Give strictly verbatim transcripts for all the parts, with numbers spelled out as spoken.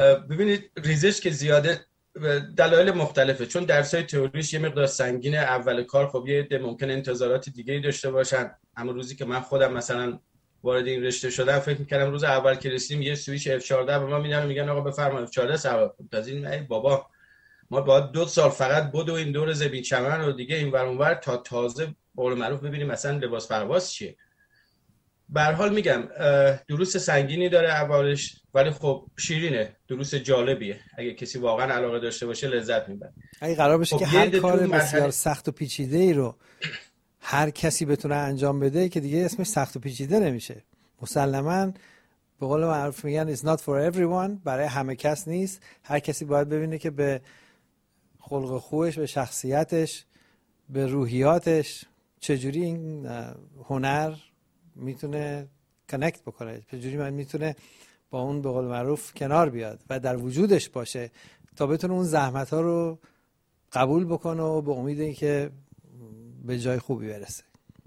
ببینید ریزش که زیاده دلایل مختلفه، چون درسای تئوریش یه مقدار سنگینه. اول کار خب یه عده ممکنه انتظارات دیگه‌ای داشته باشن. اما روزی که من خودم مثلا وارد این رشته شدم فکر می‌کردم روز اول که رسیدیم یه سوئیچ اف چهارده به ما میدن و میگن آقا بفرما اف چهارده سوار کن. تازه ای بابا ما باید دو سال فقط بدو این دور زمین چمن و دیگه این ور اون ور تا تازه به قول معروف ببینیم مثلا لباس پرواز چیه. به هر حال میگم دروس سنگینی داره اولش، ولی خب شیرینه، دروس جالبیه. اگه کسی واقعا علاقه داشته باشه لذت میبره. اگه قرار باشه خب که هر کار بسیار سخت و پیچیده ای رو هر کسی بتونه انجام بده که دیگه اسمش سخت و پیچیده نمیشه. مسلماً به قول معروف میگن it's not for everyone، برای همه کس نیست. هر کسی باید ببینه که به خلق خوش، به شخصیتش، به روحیاتش چجوری این هنر میتونه کانکت بکنه، چجوری من میتونه با اون به قول معروف کنار بیاد و در وجودش باشه تا بتونه اون زحمت ها رو قبول بکنه و به امید اینکه به جای خوبی برسه.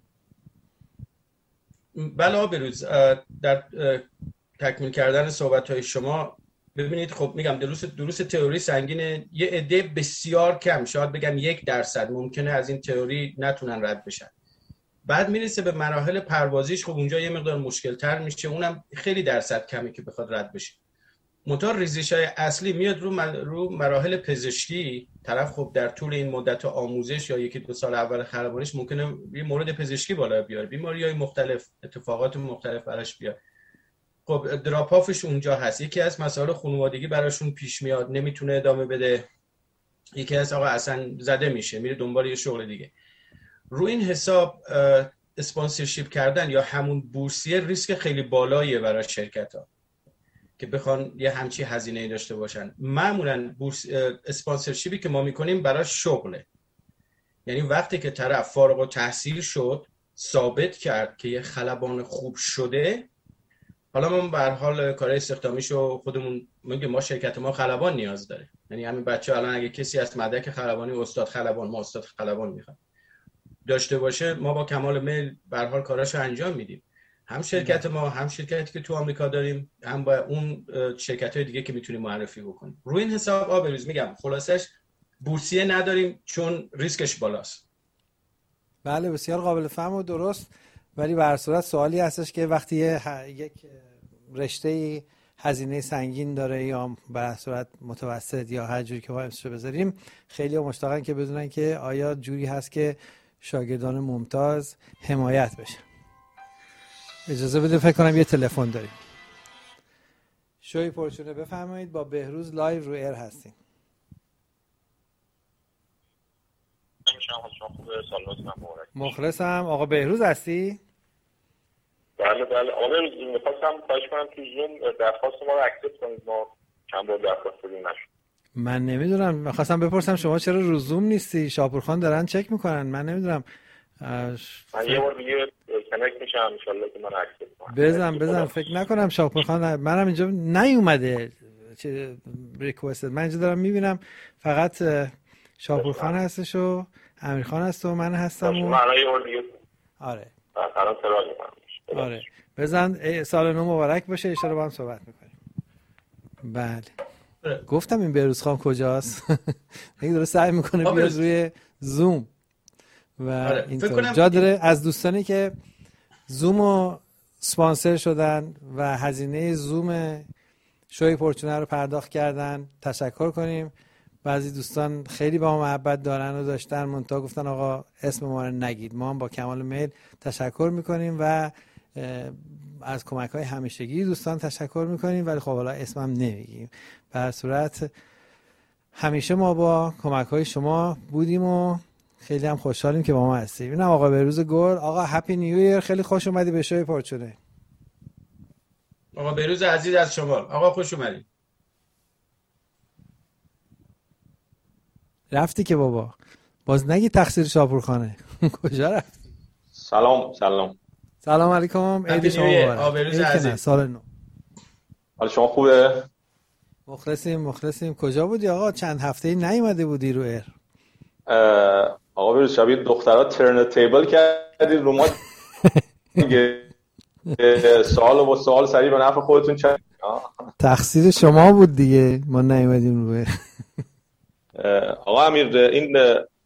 بله بروز، در تکمیل کردن صحبت های شما ببینید خب میگم دروس دروس تئوری سنگینه. یه عده بسیار کم، شاید بگم یک درصد ممکنه از این تئوری نتونن رد بشن. بعد میرسه به مراحل پروازیش، خب اونجا یه مقدار مشکل تر میشه، اونم خیلی درصد کمی که بخواد رد بشه. منتها ریزش‌های اصلی میاد رو رو مراحل پزشکی. طرف خب در طول این مدت آموزش یا یکی دو سال اول خلبانیش ممکنه یه مورد پزشکی بالا بیاره، بیماری‌های مختلف، اتفاقات مختلف براش بیاد. خب دراپ آفش اونجا هست. یکی از مسائل خانوادگی براشون پیش میاد، نمیتونه ادامه بده. یکی از آقا اصلا زده میشه، میره دنبال یه شغل دیگه. رو این حساب اسپانسرشیپ کردن یا همون بورسیه ریسک خیلی بالاییه برای شرکت‌ها که بخوان یه همچی هزینه‌ای داشته باشن. معمولاً بورس اسپانسرشیپی که ما میکنیم برای شغله. یعنی وقتی که طرف فارغ التحصیل شد، ثابت کرد که یه خلبان خوب شده، حالا ما به هر حال کارهای استخدامیشو خودمون میگیم، ما شرکت ما خلبان نیاز داره. یعنی همین بچه الان اگه کسی از مدرک خلبانی استاد خلبان، ما استاد خلبان میخوام داشته باشه، ما با کمال میل به هر حال کاراشو انجام میدیم. هم شرکت ما، هم شرکتی که تو آمریکا داریم، هم با اون شرکت‌های دیگه که میتونیم معرفی بکنیم. روی این حساب آبروز میگم خلاصش بورسیه نداریم چون ریسکش بالاست. بله بسیار قابل فهم و درست. ولی به هر صورت سوالی هستش که وقتی یک رشته هزینه سنگین داره یا به هر صورت متوسط یا هر جوری که ما اسمشو بذاریم، خیلی مشتاقن که بدونن که آیا جوری هست که شاگردان ممتاز حمایت بشه. اجازه بده فکر کنم یه تلفن داریم. شوی پرچونه بفرمایید، با بهروز لایو رو ایر هستیم. مخلصم. آقا بهروز هستی؟ بله بله آقا بهروز، میخواستم خواهش کنم تو زوم درخواست ما رو اکسپت کنید، ما چند بار درخواست دادیم نشد. من نمیدونم، میخواستم بپرسم شما چرا رو زوم نیستی؟ شاپورخان دارن چک میکنن، من نمیدونم. من یه بار دیگه کانکت میشم ان شاء الله که من اکسپت کنم. بزن بزن فکر نکنم شاپورخان، منم اینجا نیومده چه ریکوست. من اینجا دارم میبینم فقط شاپورخان هستش و امیرخان هست و من هستم و من یه بار دیگه آره الان ترا میکنم. آره بزن. سال نو مبارک باشه، ان شاء الله با هم صحبت میکنیم. بله گفتم این بهروز خان کجاست؟ دیگه داره سعی میکنه بیاد روی زوم و آره. اینطور جا داره. از دوستانی که زومو سپانسر شدن و هزینه زوم شوی پرچونه رو پرداخت کردن تشکر کنیم. بعضی دوستان خیلی با ما محبت دارن و داشتن منتها گفتن آقا اسم ما رو نگید. ما هم با کمال میل تشکر میکنیم و از کمک‌های همیشگی دوستان تشکر میکنیم، ولی خب حالا اسمم نمیگیم. به هر صورت همیشه ما با کمک‌های شما بودیم و خیلی هم خوشحالیم که با ما هستیم. اینم آقا بهروز گل. آقا هپی نیو ایر، خیلی خوش اومدی به شوی پرچونه. آقا بهروز عزیز از شما، آقا خوش اومدید. رفتی که بابا باز نگی تقصیر شاپورخانه. کجا رفتی؟ سلام سلام سلام علیکم. عید شما مبارک. آقا بهروز عزیز، سال نو. حال شما خوبه؟ مخلصیم مخلصیم. کجا بودی آقا؟ چند هفته‌ای نیومده بودی رو ایر. آقا بهروز شبیه دخترها ترن تیبل کردید رو ما. سوال با سوال سریع به نفع خودتون تقصیر شما بود دیگه، ما نیومدیم روی. آقا امیر این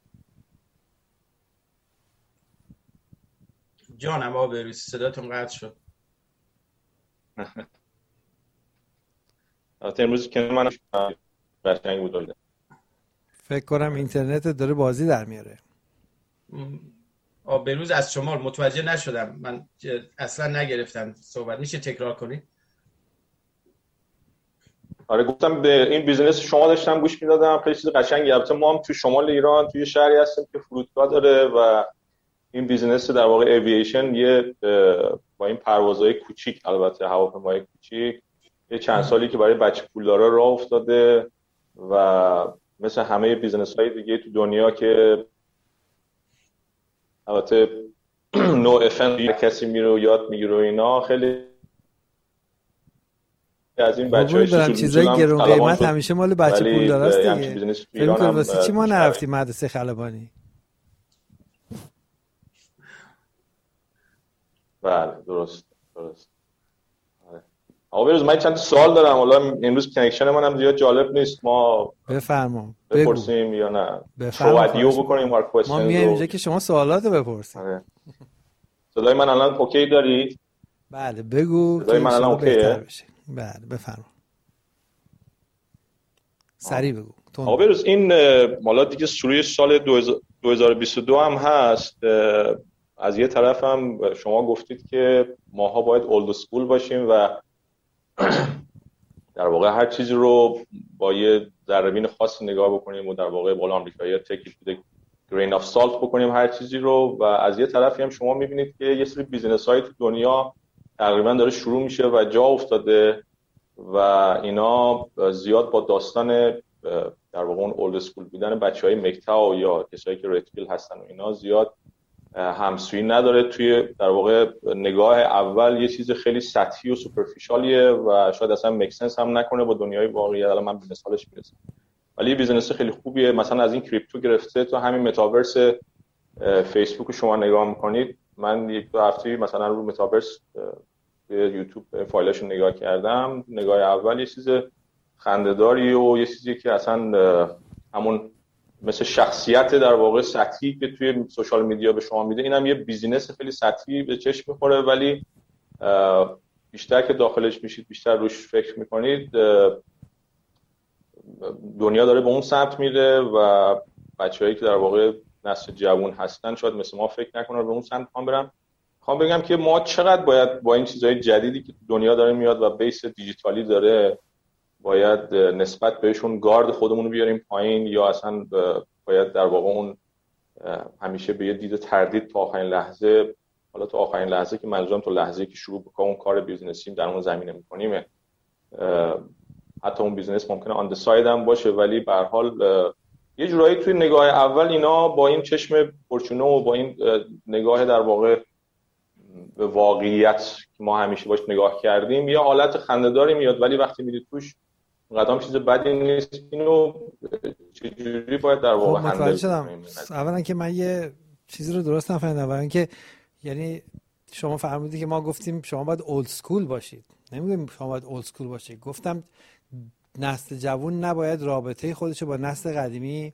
جانم آقا بروز صداتون قطع شد. البته امروز که من قشنگ بود. فکر کنم اینترنت داره بازی در میاره. آقا بروز از شما متوجه نشدم، من اصلا نگرفتم صحبت، میشه تکرار کنید؟ آره گفتم به این بیزینس شما داشتم گوش میدادم، خیلی چیز قشنگی. البته ما هم تو شمال ایران توی شهری هستیم که فرودگاه داره و این بیزینس در واقع ایوییشن یه با این پروازهای کوچیک، البته هواپیمای کوچیک، یه چند سالی که برای بچه پولدارا راه افتاده و مثل همه بیزینس‌های دیگه تو دنیا که البته نو افن کسی میره و یاد میگیره و اینا، خیلی از این بچه‌های شروع چیزای گرون قیمت همیشه مال بچه پولداراست دیگه. فکر کنم واسه چی ما نرفتیم مدرسه خلبانی؟ بله درست درست. آقا بروز من چند تا سوال دارم، حالا امروز کنکشن منم زیاد جالب نیست، ما بفرما بپرسیم یا نه شوادیو بکنیم هر کوئسچن؟ ما میایم اینجا که شما سوالاتو بپرسید. آره. صدای من الان اوکی داری؟ بله بگو. صدای من الان اوکیه؟ بله بفرما سریع بگو. آقا بروز این حالا دیگه شروع سال دو هزار و بیست و دو هم هست، از یه طرف هم شما گفتید که ماها باید اولد اسکول باشیم و در واقع هر چیزی رو با یه ذره‌بین خاص نگاه بکنیم و در واقع بالا آمریکایی‌ها تک گرین اف سالت بکنیم هر چیزی رو، و از یه طرفی هم شما می‌بینید که یه سری بیزینس‌های تو دنیا تقریبا داره شروع میشه و جا افتاده و اینا زیاد با داستان در واقع اون اولد اسکول بودن بچهای مکتا یا کسایی که ردفیل هستن و اینا زیاد همسویی نداره. توی در واقع نگاه اول یه چیز خیلی سطحی و سوپرفیشالیه و شاید اصلا مکسنس هم نکنه با دنیای واقعی. الان من به مثالش میرسم، ولی بیزینس خیلی خوبیه. مثلا از این کریپتو گرفته تا همین متاورس فیسبوک رو شما نگاه میکنید، من یک دو هفته مثلا رو متاورس یوتیوب فایلاشو نگاه کردم، نگاه اول یه چیز خنده‌داری و یه چیزی که اصلا همون مثل شخصیت در واقع سطحی که توی سوشال میدیا به شما میده، اینم یه بیزینس خیلی سطحی به چشم میخوره، ولی بیشتر که داخلش میشید بیشتر روش فکر میکنید دنیا داره به اون سمت میره و بچه‌هایی که در واقع نسل جوان هستن شاید مثل ما فکر نکنن به اون سمت میخوام برن. میخوام بگم که ما چقدر باید با این چیزهای جدیدی که دنیا داره میاد و بیس دیجیتالی داره باید نسبت بهشون گارد خودمون رو بیاریم پایین، یا اصلا باید در واقع اون همیشه به یه دید تردید تا آخرین لحظه، حالا تا آخرین لحظه که منظورم تا لحظه‌ای که شروع بکنم اون کار بیزینسی در اون زمینه می‌کنیم، حتی اون بیزینس ممکنه آن د ساید هم باشه، ولی به هر حال یه جورایی توی نگاه اول اینا با این چشم پرچونه و با این نگاه در واقع به واقعیت که ما همیشه باش نگاه کردیم یه حالت خنده‌داری میاد، ولی وقتی میری توش قدم چیز بدی نیست. اینو چجوری باید در واقع هندل کنیم؟ اولا که من یه چیزی رو درست نفهمیدم، اولا که یعنی شما فرمودید که ما گفتیم شما باید اولد اسکول باشید، نمیگیم شما باید اولد اسکول باشید. گفتم نسل جوان نباید رابطه خودشو با نسل قدیمی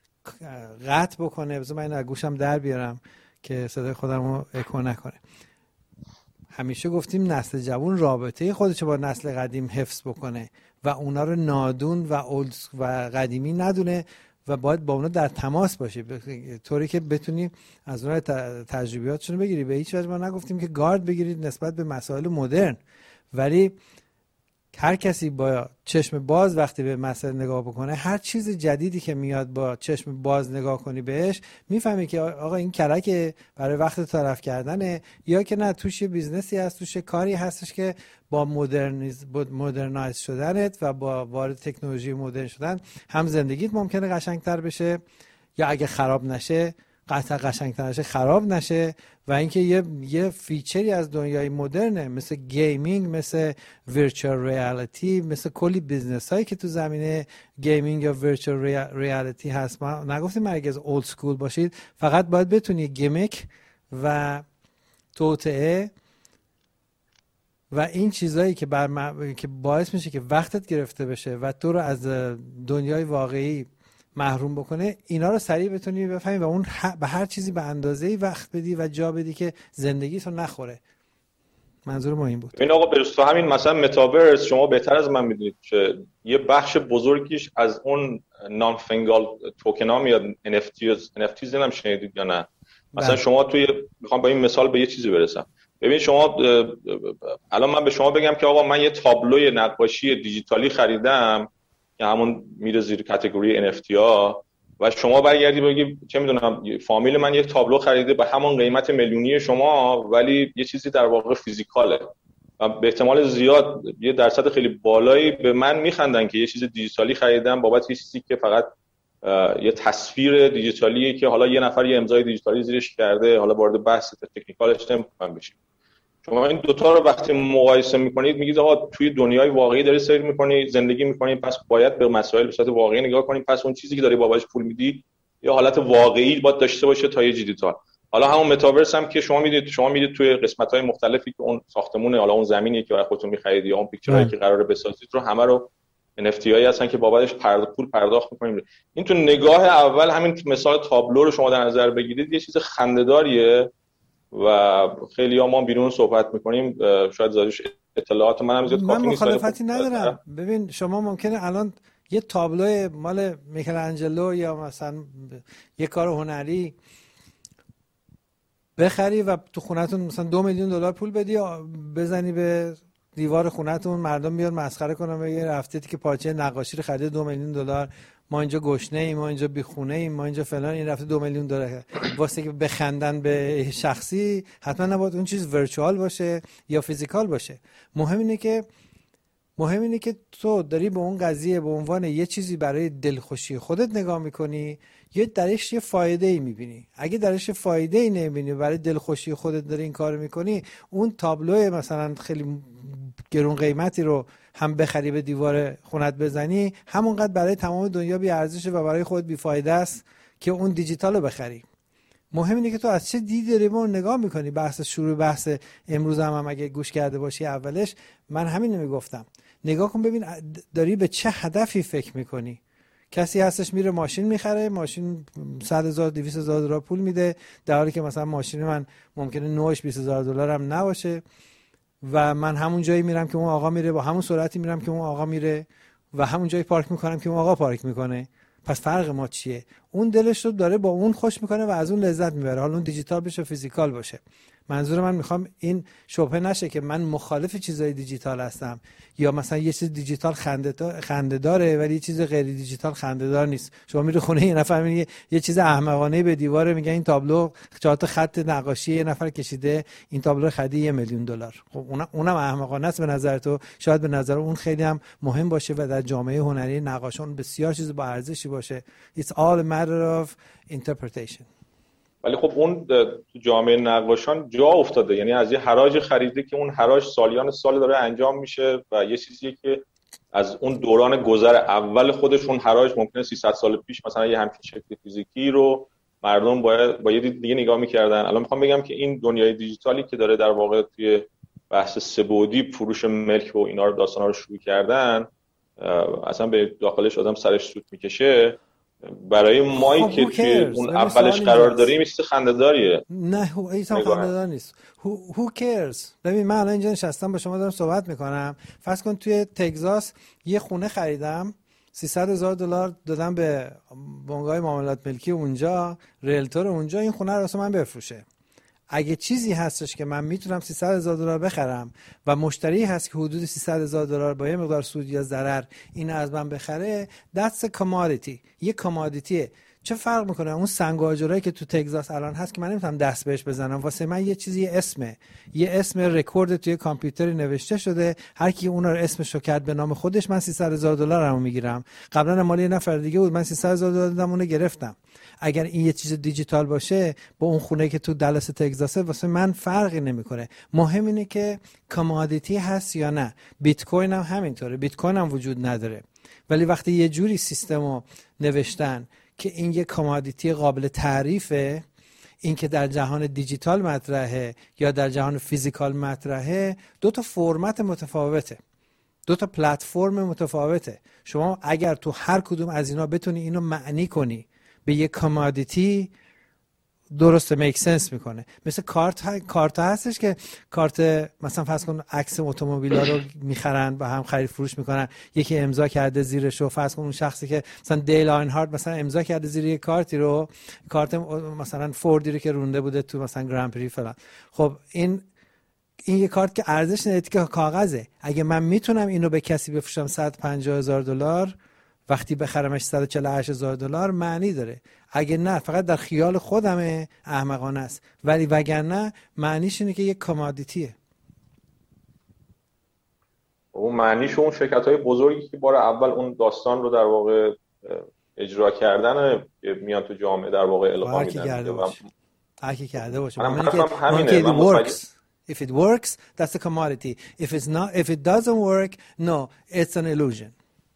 قطع بکنه. بذار من اینو گوشم در بیارم که صدای خودم رو اکو نکنه. همیشه گفتیم نسل جوان رابطه خودشو با نسل قدیم حفظ بکنه و اونا رو نادون و اولد و قدیمی ندونه و باید با اونا در تماس باشی طوری که بتونی از اونها تجربیاتشون رو بگیری. به هیچ وجه ما نگفتیم که گارد بگیرید نسبت به مسائل مدرن، ولی هر کسی با چشم باز وقتی به مسئله نگاه بکنه، هر چیز جدیدی که میاد با چشم باز نگاه کنی بهش، میفهمی که آقا این کلک برای وقت طرف کردنه، یا که نه توش بیزنسی هست، توش کاری هستش که با مدرنیز مدرنایز شدنت و با وارد تکنولوژی مدرن شدن هم زندگیت ممکنه قشنگتر بشه، یا اگه خراب نشه قطعا قشنگتر نشه خراب نشه، و اینکه یه یه فیچری از دنیای مدرنه مثل گیمینگ، مثل ورچوال ریالیتی، مثل کلی بیزنس هایی که تو زمینه گیمینگ یا ورچوال ریالیتی هست. ما نگفتیم هرگز اولد سکول باشید، فقط باید بتونی گیمک و توطئه و این چیزایی که بر م... که باعث میشه که وقتت گرفته بشه و تو رو از دنیای واقعی محروم بکنه، اینا رو سریع بتونی بفهمی و اون ح... به هر چیزی به اندازه‌ای وقت بدی و جا بدی که زندگیتو نخوره. منظور ما این بود. این آقا برست تو همین مثلا متاورس، شما بهتر از من میدونید که یه بخش بزرگیش از اون نان فنگال توکن ها میاد. ان اف تیز ان اف تیز هم شنیدید یا نه؟ مثلا شما توی، میخوام با این مثال به یه چیزی برسم. ببین شما الان من به شما بگم که آقا من یه تابلوی نقاشی دیجیتالی خریدم که همون میره زیر کاتگوری ان اف تی ها و شما برگردی بگی چه میدونم فامیل من یک تابلو خریده به همون قیمت میلیونی شما، ولی یه چیزی در واقع فیزیکاله و به احتمال زیاد یه درصد خیلی بالایی به من میخندن که یه چیز دیجیتالی خریدم بابت یه چیزی که فقط یه تصویر دیجیتالیه که حالا یه نفر یه امضای دیجیتالی زیرش کرده. حالا وارد بحث تکنیکالش نمیخوام بشیم. شما این دوتا رو وقتی مقایسه میکنید میگید آقا توی دنیای واقعی داری سیر میکنی، زندگی میکنی، پس باید به مسائل به صورت واقعی نگاه کنی. پس اون چیزی که داری باباش پول میدی یا حالت واقعی باید داشته باشه تا یه دیجیتال. حالا همون متاورس هم که شما میدید شما میدید توی قسمت‌های مختلفی که اون ساختمونه، حالا اون زمینی که برای خودتون می‌خرید یا اون پیکچرایی که قراره بسازید رو همه رو ان اف تی هایی هستن که بابتش پرداخت پول پرداخت می‌کنید. این تو نگاه اول همین مثال تابلو رو شما در نظر بگیرید یه چیز خنده‌داریه و خیلی ها ما بیرون صحبت میکنیم شاید زادش اطلاعات منم زیاد کافی نیست. من مخالفتی ندارم. ببین شما ممکنه الان یه تابلو مال میکلانجلو یا مثلا یه کار هنری بخری و تو خونتون مثلا دو میلیون دلار پول بدی بزنی به دیوار خونتون، مردم بیان مسخره کنن بگن رفتید که پارچه نقاشی رو خریده دو میلیون دلار، ما اینجا گشنه ایم، ما اینجا بیخونه ایم، ما اینجا فلان، این رفته دو میلیون دلار. واسه که بخندن به شخصی حتما نباید اون چیز ورچوال باشه یا فیزیکال باشه. مهم اینه که مهم اینه که تو داری به اون قضیه به عنوان یه چیزی برای دلخوشی خودت نگاه میکنی یا درش یه فایده ای میبینی. اگه درش فایده ای نمیبینی برای دلخوشی خودت داری این کارو میکنی، اون تابلو مثلا خیلی گرون قیمتی رو هم بخری به دیوار خونت بزنی همونقدر برای تمام دنیا بی ارزشه و برای خودت بی فایده است که اون دیجیتال رو بخری. مهم اینه که تو از چه دیدی داری به اون نگاه میکنی. بحث شروع بحث امروز هم, هم اگه گوش کرده باشی اولش من همین نمیگفتم. نگاه کن ببین داری به چه هدفی فکر میکنی. کسی هستش میره ماشین میخره، ماشین صد هزار دویست هزار دلار پول میده، در حالی که مثلا ماشین من ممکنه نوش بیست هزار دلار هم نباشه و من همون جایی میرم که اون آقا میره، با همون سرعتی میرم که اون آقا میره و همون جایی پارک میکنم که اون آقا پارک میکنه. پس فرق ما چیه؟ اون دلش رو داره با اون خوش میکنه و از اون لذت میبره، حالا اون دیجیتال بشه فیزیکال باشه. منظور من میخوام این شبهه نشه که من مخالف چیزای دیجیتال هستم یا مثلا یه چیز دیجیتال خنده خنده داره ولی یه چیز غیر دیجیتال خنده دار نیست. شما میری خونه یه نفر میگه یه چیز احمقانه به دیواره میگه این تابلو چهار تا خط نقاشی یه نفر کشیده، این تابلو خریده یه میلیون دلار. خب اون اونم احمقانه است به نظر تو، شاید به نظر اون خیلی هم مهم باشه و در جامعه هنری نقاشان بسیار چیز با ارزشی باشه. It's all a matter of interpretation. ولی خب اون تو جامعه نقاشان جا افتاده، یعنی از یه حراج خریده که اون حراج سالیان سال داره انجام میشه و یه چیزیه که از اون دوران گذر اول خودش اون حراج ممکنه سیصد سال پیش مثلا یه همچین شکل فیزیکی رو مردم باید با یه دید دیگه نگاه میکردن. الان میخوام بگم که این دنیای دیجیتالی که داره در واقع توی بحث سه‌بعدی فروش ملک و اینا رو داستانا رو شروع کردن، اصلا به داخلش آدم سرش سوت میکشه. برای مایی خب که توی اون اولش قرار داریم ایست خنده‌داریه. نه ایست خنده‌دار نیست. who, who cares؟ ببین من الان اینجا نشستم با شما دارم صحبت میکنم، فرض کن توی تگزاس یه خونه خریدم، سیصد هزار دلار دادم به بنگاه معاملات ملکی اونجا، ریلتور اونجا این خونه رو واسه من بفروشه. اگه چیزی هستش که من میتونم سیصد هزار دلار بخرم و مشتری هست که حدود سیصد هزار دلار با یه مقدار سود یا ضرر این از من بخره، that's a commodity. یه کامادیتیه. چه فرق میکنه اون سنگ و آجرایی که تو تگزاس الان هست که من نمیتونم دست بهش بزنم، واسه من یه چیزی یه اسمه، یه اسم رکورد توی کامپیوتری نوشته شده، هر کی اون رو اسمشو کرد به نام خودش من سیصد هزار دلارمو میگیرم. قبلا مال یه نفر دیگه بود، من سیصد هزار دلار دادم اونو گرفتم. اگر این یه چیز دیجیتال باشه با اون خونه که تو دالاس تگزاسه واسه من فرقی نمیکنه. مهم اینه که کامادیتی هست یا نه. بیت کوین هم همینطوره، بیت کوین هم وجود نداره ولی وقتی یه جوری سیستمو نوشتن که این یه کامادیتی قابل تعریفه، این که در جهان دیجیتال مطرحه یا در جهان فیزیکال مطرحه، دو تا فرمت متفاوته، دو تا پلتفرم متفاوته. شما اگر تو هر کدوم از اینا بتونی اینو معنی کنی به یک کامادیتی، درسته، میک سنس میکنه. مثل کارت ها... کارت هستش که کارت مثلا فرض کن عکس اتومبیلا رو میخرن با هم خرید فروش میکنن، یکی امضا کرده زیرش و فرض کن اون شخصی که مثلا دیل آینهارت مثلا امضا کرده زیر یک کارتی رو، کارت مثلا فوردی رو که رونده بوده تو مثلا گرند پری فلان. خب این این یه کارت که ارزش نداره که کاغذه. اگه من میتونم اینو به کسی بفروشم صد و پنجاه هزار دلار، وقتی بخرمش صد و چهل و هشت هزار دلار معنی داره. اگه نه فقط در خیال خودمه، احمقانه است. ولی وگرنه معنیش اینه که یک کامادیتیه. اون معنیش اون شرکت‌های بزرگی که بار اول اون داستان رو در واقع اجرا کردن میان تو جامعه در واقع الهام میدن. هر کی کرده باشه. من همینه. من works. If it works, that's a commodity. If it's not, if it doesn't work, no, it's an illusion.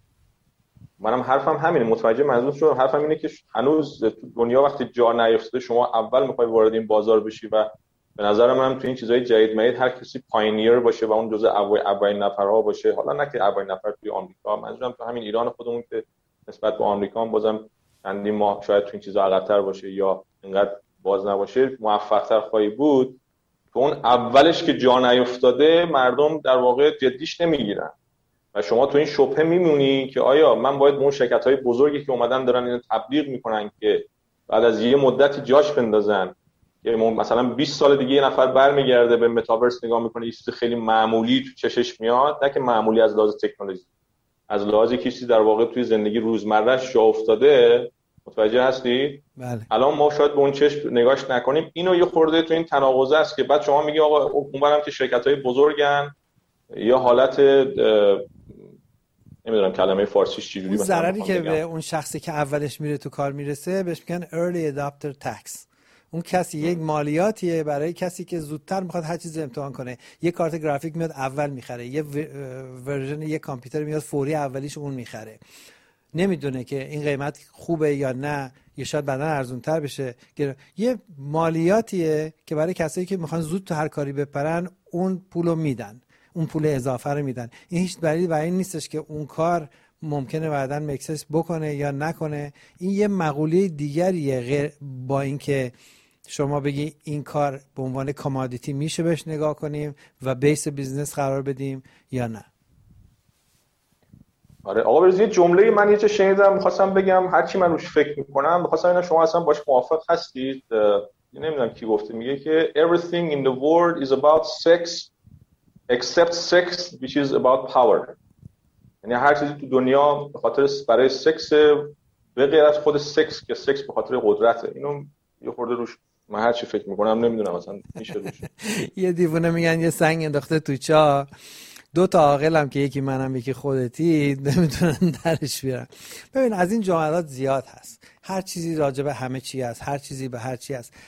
منم حرفم همینه، متوجه منظور شدم. حرفم اینه که هنوز تو دنیا وقتی جا نیفتاده، شما اول میخوای وارد این بازار بشی و به نظر من تو این چیزای جدید مید هر کسی پاینیر باشه و اون جزء اولین نفرها باشه. حالا نه که اولین نفر توی آمریکا، منظورم تو همین ایران خودمون که نسبت به آمریکا هم بازم چندین ماه شاید تو این چیزا عقب‌تر باشه یا اینقدر باز نباشه، موفق‌تر خواهی بود. تو اون اولش که جا نیفتاده مردم در واقع جدیش نمیگیرن و شما تو این شبهه میمونی که آیا من باید اون شرکت‌های بزرگی که اومدن دارن اینو تبلیغ میکنن که بعد از یه مدتی جاش بندازن، که مثلا بیست سال دیگه یه نفر برمیگرده به متاورس نگاه میکنه، یه چیز خیلی معمولی تو چشش میاد، نه که معمولی از لحاظ تکنولوژی، از لحاظ کسی در واقع توی زندگی روزمره‌اش جا افتاده. متوجه هستی؟ بله. الان ما شاید به اون چشم نگاش نکنیم. اینو یه خورده تو این تناقض است که بعد شما میگی آقا اونورم که شرکت‌های بزرگن، یا حالت نمیدونم کلمه فارسیش چجوری مثلا ضرری که به اون شخصی که اولش میره تو کار میرسه بهش میگن early adopter tax. اون کسی یک مالیاتیه برای کسی که زودتر میخواد هر چیزی امتحان کنه. یه کارت گرافیک میاد اول میخره، یه ورژن یه کامپیوتر میاد فوری اولیش اون میخره. نمیدونه که این قیمت خوبه یا نه، یا شاید بعداً ارزان‌تر بشه. یه مالیاتیه که برای کسایی که میخوان زود تو هر کاری بپرن اون پولو میدن، اون پول اضافه رو میدن. این هیچ دلیلی برای این نیستش که اون کار ممکنه بعداً مکسس بکنه یا نکنه. این یه مقوله دیگریه غیر با اینکه شما بگی این کار به عنوان کامادیتی میشه بهش نگاه کنیم و بیس بیزنس قرار بدیم یا نه. آره آقا برز یه جمله من یه چه شنیدم می‌خواستم بگم، هر چی من روش فکر می‌کنم می‌خواستم اینا شما اصلا باش موافق هستید. نمیدونم کی گفته، میگه که everything in the world is about sex except sex which is about power. یعنی هر چیزی تو دنیا به خاطر برای سکس به غیر از خود سکس که سکس به خاطر قدرته. اینو یه خورده روش من هر چی فکر می‌کنم نمیدونم اصلا میشه روش. یه دیوونه میگن یه سنگ انداخته تو چاه، دو تا عاقلم که یکی منم یکی خودتی نمیتونن درش بیارن. ببین از این جملات زیاد هست، هر چیزی راجع به همه چی هست، هر چیزی به هر چی هست.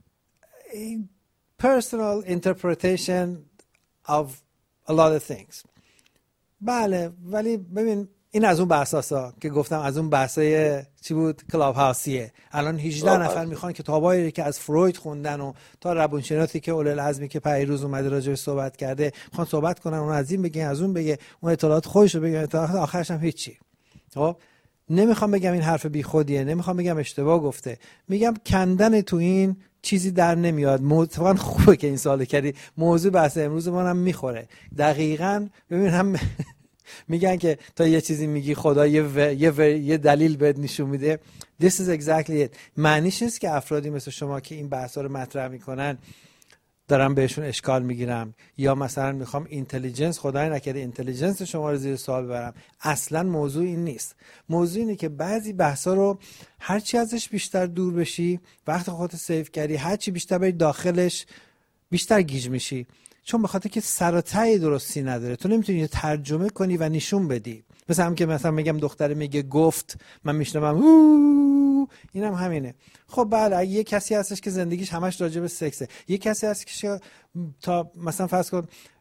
Personal interpretation of a lot of things. بله ولی ببین این از اون بحثاسا که گفتم، از اون بحثای چی بود کلاب هاوسیه. الان هجده نفر میخوان کتابایی که از فروید خوندن و تا روانشناسی که اولوالعزمی که پیروز اومده راجعش صحبت کرده میخوان صحبت کنن، اون از این بگه از اون بگه، اون اطلاعات خودشو بگه، اطلاعات آخرش هم هیچی. خب نمیخوام بگم این حرف بیخودیه، نمیخوام بگم اشتباه گفته، میگم کندن تو این چیزی در نمیاد. موضوعا خوبه که این سوالو کردی، موضوع بحث امروز ما هم میخوره. دقیقاً ببین هم میگن که تا یه چیزی میگی خدا یه, و... یه, و... یه دلیل بهت نشون میده. This is exactly it. معنیش نیست که افرادی مثل شما که این بحثا رو مطرح میکنن دارم بهشون اشکال میگیرم یا مثلا میخوام اینتلیجنس، خدای نکرده اینتلیجنس شما رو زیر سوال ببرم. اصلا موضوع این نیست. موضوع اینه که بعضی بحثا رو هر چی ازش بیشتر دور بشی، وقت خودت سیو کردی، هر چی بیشتر بری داخلش بیشتر گیج میشی، چون به خاطر که سر و ته درستی نداره. تو نمیتونی ترجمه کنی و نشون بدی. مثلا هم که مثلا میگم دختره میگه گفت، من میشنوم اوه، اینم هم همینه. خب بله یه کسی هستش که زندگیش همش راجع به سکسه، یه کسی هست که تا مثلا فرض کن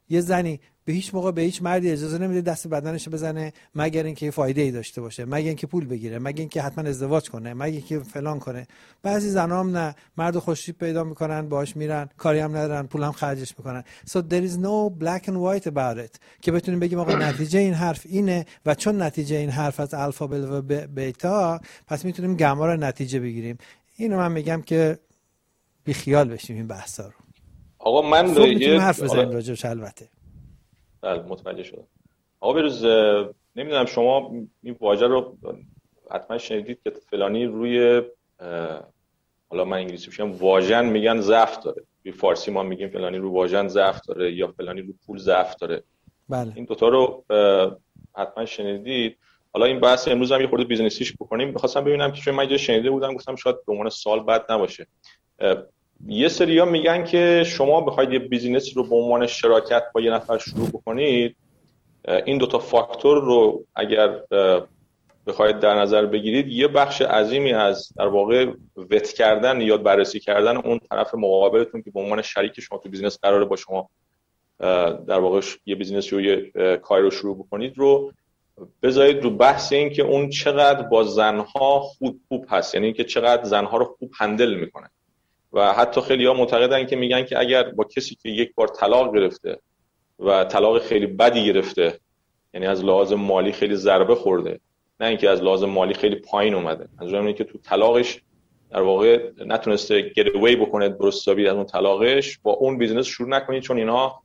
یه زنی به هیچ موقع به هیچ مردی اجازه نمیده دست بدنش بزنه مگر اینکه فایده ای داشته باشه، مگر اینکه پول بگیره، مگر اینکه حتما ازدواج کنه، مگر اینکه فلان کنه. بعضی زنا هم نه، مرد خوشتیپ پیدا میکنن باهاش میرن، کاری هم ندارن، پولم خرجش میکنن. So there is no black and white about it که بتونیم بگیم آقا نتیجه این حرف اینه و چون نتیجه این حرف از الفا و بیتا پس میتونیم گاما رو نتیجه بگیریم. اینو من میگم که بی خیال بشیم این بحثا رو. آقا من یه حرف بزنیم راجعش. البته بله متوجه شدم. آقا بروز نمیدونم شما این واژه رو حتما شنیدید که فلانی روی حالا من انگلیسی میگم واژن میگن ضعف داره، توی فارسی ما میگیم فلانی رو واژن ضعف داره یا فلانی رو پول ضعف داره. بله. این دوتا رو حتما شنیدید. حالا این بحث امروز هم یه خورده بیزنسیش بکنیم. می‌خواستم ببینم که چون من اینجا شنیده بودم گفتم شاید به عنوان سوال بد نباشه. یه سری‌ها میگن که شما بخواید یه بیزینسی رو به عنوان شراکت با یه نفر شروع بکنید، این دوتا فاکتور رو اگر بخواید در نظر بگیرید یه بخش عظیمی از در واقع وت کردن یا بررسی کردن اون طرف مقابلتون که به عنوان شریک شما تو بیزینس قراره با شما در واقع یه بیزینس یا یه کاری رو شروع بکنید رو بذارید رو بحث این که اون چقدر با زنها خوب خوب هست، یعنی که چقدر زنها رو خوب هندل میکنه. و حتی خیلی ها معتقدن که میگن که اگر با کسی که یک بار طلاق گرفته و طلاق خیلی بدی گرفته، یعنی از لحاظ مالی خیلی ضربه خورده، نه اینکه از لحاظ مالی خیلی پایین اومده، منظورم اینه که تو طلاقش در واقع نتونسته get away بکنه درست حسابی از اون طلاقش، با اون بیزینس شروع نکنید، چون اینها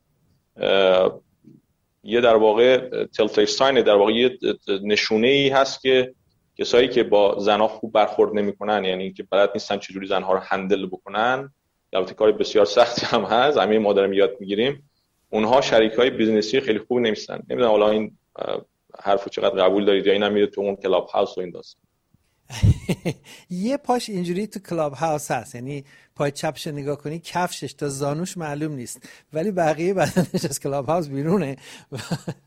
یه در واقع telltale sign، در واقع یه نشونه‌ای هست که کسایی که با زنها خوب برخورد نمی‌کنن، یعنی اینکه بلد نیستن چجوری زنها رو هندل بکنن، البته کار بسیار سختی هم هست، همه ما داریم یاد می‌گیریم، اونها شریکای بیزینسی خیلی خوب نمی‌شن. نمیدونم حالا این حرفو چقدر قبول دارید یا اینم میره تو اون کلاب هاوس و این داستان. یه پاش اینجوری تو کلاب هاوس هست، یعنی پای چپش نگاه کنی کفشش تا زانوش معلوم نیست ولی بقیه بدنش از کلاب هاوس بیرونه و,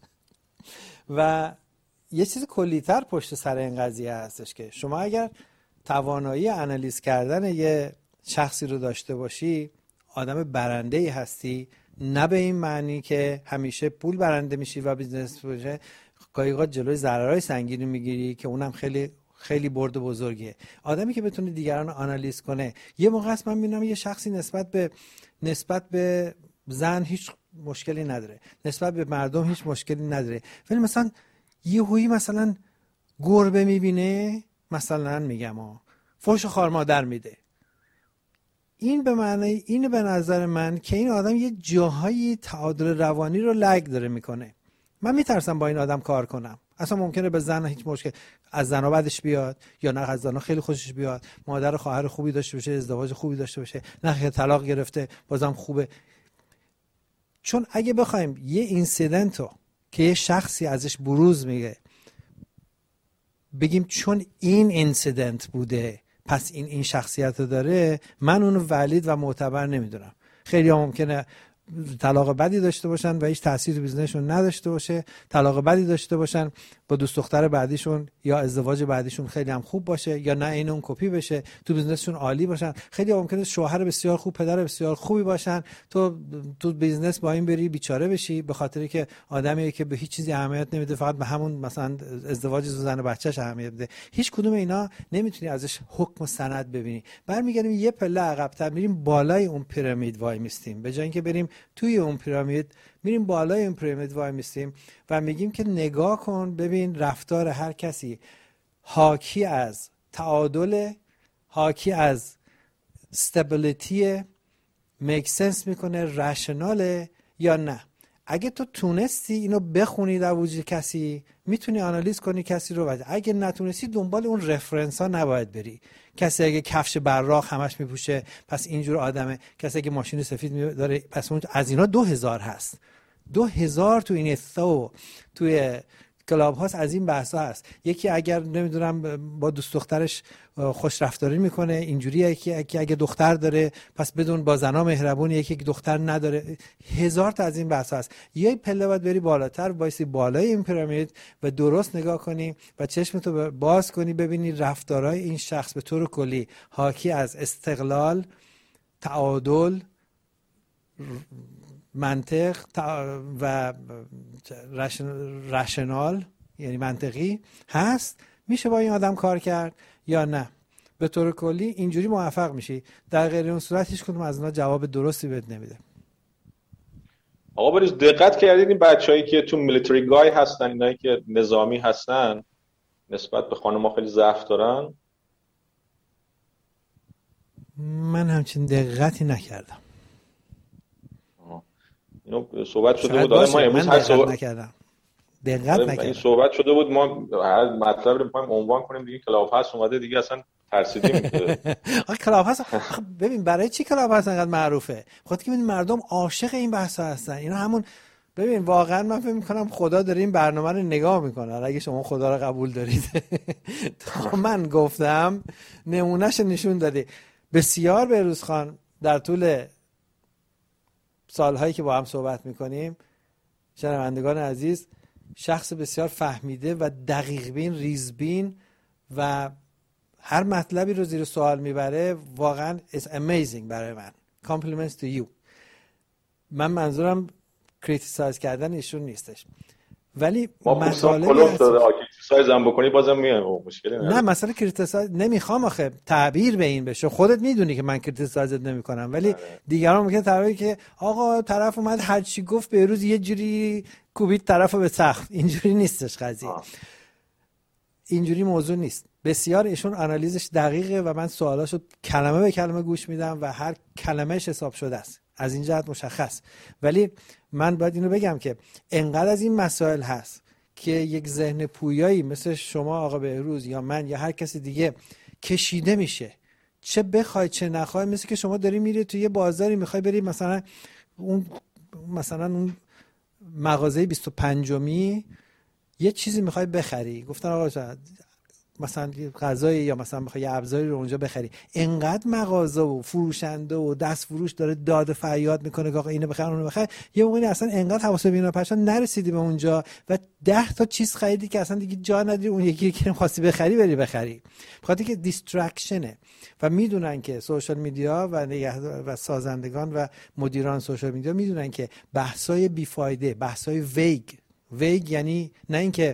و یه چیز کلی‌تر پشت سر این قضیه هستش که شما اگر توانایی آنالیز کردن یه شخصی رو داشته باشی، آدم برنده‌ای هستی، نه به این معنی که همیشه پول برنده میشی و بیزنس باشه، گاهی اوقات جلوی ضررهای سنگینی میگیری که اونم خیلی خیلی برد بزرگیه. آدمی که بتونه دیگران رو آنالیز کنه. یه موقع است من میبینم یه شخصی نسبت به نسبت به زن هیچ مشکلی نداره، نسبت به مردم هیچ مشکلی نداره، ولی مثلا یه هویی مثلا گربه میبینه، مثلا میگم ها فحش خار مادر میده. این به معنی اینه به نظر من که این آدم یه جاهایی تعادل روانی رو لگ داره میکنه. من میترسم با این آدم کار کنم. اصلا ممکنه به زن هیچ مشکل، از زن بعدش بیاد یا نه از زن خیلی خوشش بیاد، مادر و خواهر خوبی داشته باشه، ازدواج خوبی داشته باشه، نه که طلاق گرفته بازم خوبه. چون اگه بخوایم یه اینسیدنتو که یه شخصی ازش بروز میگه بگیم چون این اینسیدنت بوده پس این این شخصیت رو داره، من اونو ولید و معتبر نمیدونم. خیلی ها ممکنه طلاق بدی داشته باشن و هیچ تأثیر تو بیزنسشون نداشته باشه، طلاق بدی داشته باشن با دوست دختر بعدیشون یا ازدواج بعدیشون خیلی هم خوب باشه یا نه این اون کپی بشه، تو بیزنسشون عالی باشن. خیلی ممکنه شوهر بسیار خوب، پدر بسیار خوبی باشن، تو تو بیزنس با این بری بیچاره بشی به خاطری که آدمیه که به هیچ چیزی اهمیت نمیده، فقط به همون مثلا ازدواج زن و بچه‌ش اهمیت میده. هیچ کدوم اینا نمیتونی ازش حکم و سند ببینی. برمیگردیم یه پله عقب‌تر میریم بالای اون پیرامید وای میستیم، به جای اینکه بریم توی اون پیرامید میریم بالای اون پیرامید وای میستیم و میگیم که نگاه کن ببین رفتار هر کسی حاکی از تعادل، حاکی از استابیلیتی، میک سنس میکنه، رشناله یا نه. اگه تو تونستی اینو بخونی در وجود کسی میتونی آنالیز کنی کسی رو، و اگه نتونستی دنبال اون رفرنس ها نباید بری. کسی اگه کفش براق همش میپوشه پس اینجور آدمه، کسی اگه ماشین سفید داره پس اون از اینا دو هزار هست. دو هزار تو این ثو توی کلاب هاست از این بحثا هست. یکی اگر نمیدونم با دوست دخترش خوش رفتاری میکنه اینجوریه، یکی اگه دختر داره پس بدون با زنا مهربونه، یکی که دختر نداره. هزار تا از این بحثا هست. یه پله باید بری بالاتر، وایسی بالای این پیرامید و درست نگاه کنی و چشمتو باز کنی ببینی رفتارهای این شخص به طور کلی حاکی از استقلال، تعادل، منطق و رشنال یعنی منطقی هست، میشه با این آدم کار کرد یا نه. به طور کلی اینجوری موفق میشی. در غیر اون صورت هیچ کدوم از اینا جواب درستی بهت نمیده. آقا بریز دقت کردید این بچه‌هایی که تو میلیتری گای هستن، اینایی که نظامی هستن، نسبت به خانم‌ها خیلی ضعف دارن؟ من همچین دقتی نکردم. اینو صحبت شده بود، ما امروز هر صحبت نکردم. دقت نکردم. این صحبت شده بود، ما هر مطلب رو می‌خوایم عنوان کنیم دیگه، کلاب هاست اومده دیگه، اصلا ترسیدیم. آخه کلاب هاست ببین برای چی کلاب هاست انقدر معروفه؟ خاطر که مردم عاشق این بحثا هستن. اینا همون ببین واقعا من فکر می‌کنم خدا داره این برنامه رو نگاه می‌کنه. اگه شما خدا رو قبول دارید تا من گفتم نمونهش نشون دادی. بسیار بهروز خان در طول سالهایی که با هم صحبت می‌کنیم، شنوندگان عزیز، شخص بسیار فهمیده و دقیق بین، ریزبین و هر مطلبی رو زیر سوال میبره. واقعا it's amazing برای من. compliments to you. من منظورم کریتیسایز کردن ایشون نیستش، ولی مسائلی کلوف داره کریتیسایز هم بکنی بازم میام مشکلی نه. مثلا کریتیسایز نمیخوام آخه تعبیر به این بشه. خودت میدونی که من کریتیسایزت نمیکنم، ولی دیگران ممکنه تعبیر که آقا طرف اومد هر چی گفت به روز یه جوری کوبید طرفو به سقف. اینجوری نیستش قضیه. آه. اینجوری موضوع نیست. بسیار ایشون آنالیزش دقیقه و من سوالاشو کلمه به کلمه گوش میدم و هر کلمهش حساب شده است. از این جهت مشخص. ولی من باید اینو بگم که انقدر از این مسائل هست که یک ذهن پویایی مثل شما آقا بهروز یا من یا هر کسی دیگه کشیده میشه، چه بخوای چه نخوای. مثل که شما داری میری توی یه بازاری، میخوای بری مثلا اون مثلا اون مغازه بیست و پنجمی یه چیزی میخوای بخری، گفتن آقا مثلا غذایی یا مثلا بخوای یه ابزاری رو اونجا بخری، انقدر مغازه و فروشنده و دست فروش داره داد فریاد میکنه که آقا اینو بخر اونو بخر، یه موقعی اصلا انقدر حواست به اینا پرشن نرسیدی به اونجا و ده تا چیز خریدی که اصلا دیگه جا نداری اون یکی که خواستی بخری بری بخری. بخاطر که دیسترکشنه و میدونن که سوشال میدیا و و سازندگان و مدیران سوشال میدیا میدونن که بحثای بیفایده، بحثای ویگ، ویگ یعنی نه اینکه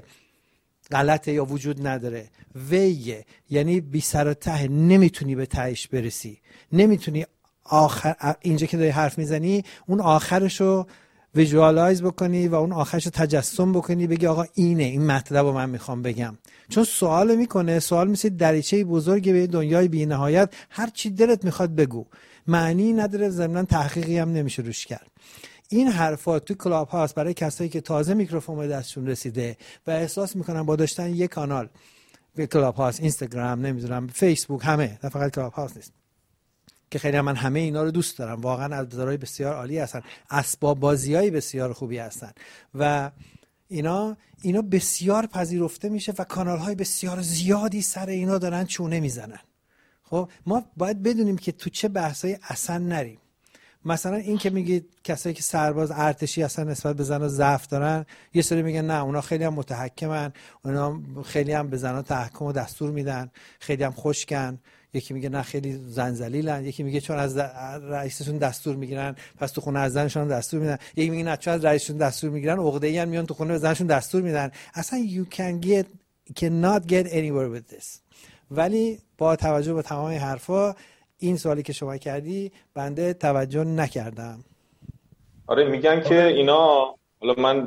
غلطه یا وجود نداره، ویه یعنی بی سر و ته، نمیتونی به تهش برسی، نمیتونی آخر اینجا که داری حرف میزنی اون آخرشو ویژوالایز بکنی و اون آخرشو تجسم بکنی، بگی آقا اینه این مطلب رو من میخوام بگم. چون سوال میکنه، سوال مثل دریچه بزرگی به دنیای بی نهایت، هر چی دلت میخواد بگو، معنی نداره، ضمن تحقیقی هم نمیشه روش کرد. این حرفا تو کلاب هاست برای کسایی که تازه میکروفون به دستشون رسیده و احساس میکنن با داشتن یک کانال به کلاب هاست، اینستاگرام، نمیدونم فیسبوک، همه، نه فقط کلاب هاست نیست که خیلی من همه اینا رو دوست دارم، واقعا ابزارهای بسیار عالی هستن، اسباب بازیای بسیار خوبی هستن و اینا اینا بسیار پذیرفته میشه و کانال های بسیار زیادی سر اینا دارن چونه میزنن. خب ما باید بدونیم که تو چه بحثای اصلا نریم. مثلا این که میگید کسایی که سرباز ارتشی اصلا نسبت به زنا ضعف دارن، یه سری میگن نه اونا خیلی هم متحکمن، اونا خیلی هم به زنا تحکم و دستور میدن، خیلی هم خشکن. یکی میگه نه خیلی زنجلیلن، یکی میگه چون از رئیسشون دستور میگیرن پس تو خونه از زنشون دستور میدن، یکی میگه نه چون از رئیسشون دستور میگیرن عقده‌ای ان میان تو خونه به زنشون دستور میدن. اصلا you can get cannot get anywhere with this. ولی با توجه به تمام این حرفا این سوالی که شما کردی بنده توجه نکردم. آره میگن که اینا، حالا من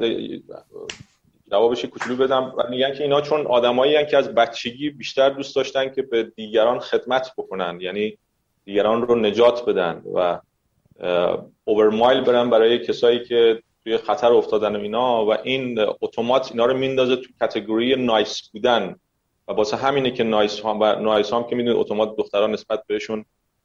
جوابش کوچولو بدم، میگن که اینا چون آدمایی هستن که از بچگی بیشتر دوست داشتن که به دیگران خدمت بکنن، یعنی دیگران رو نجات بدن و اوورمایل برن برای کسایی که توی خطر افتادن اینا، و این اتومات اینا رو میندازه تو کاتگوری نایس بودن و واسه همینه که نایس هم و نایس هم که میدونید اتومات دختران نسبت بهشون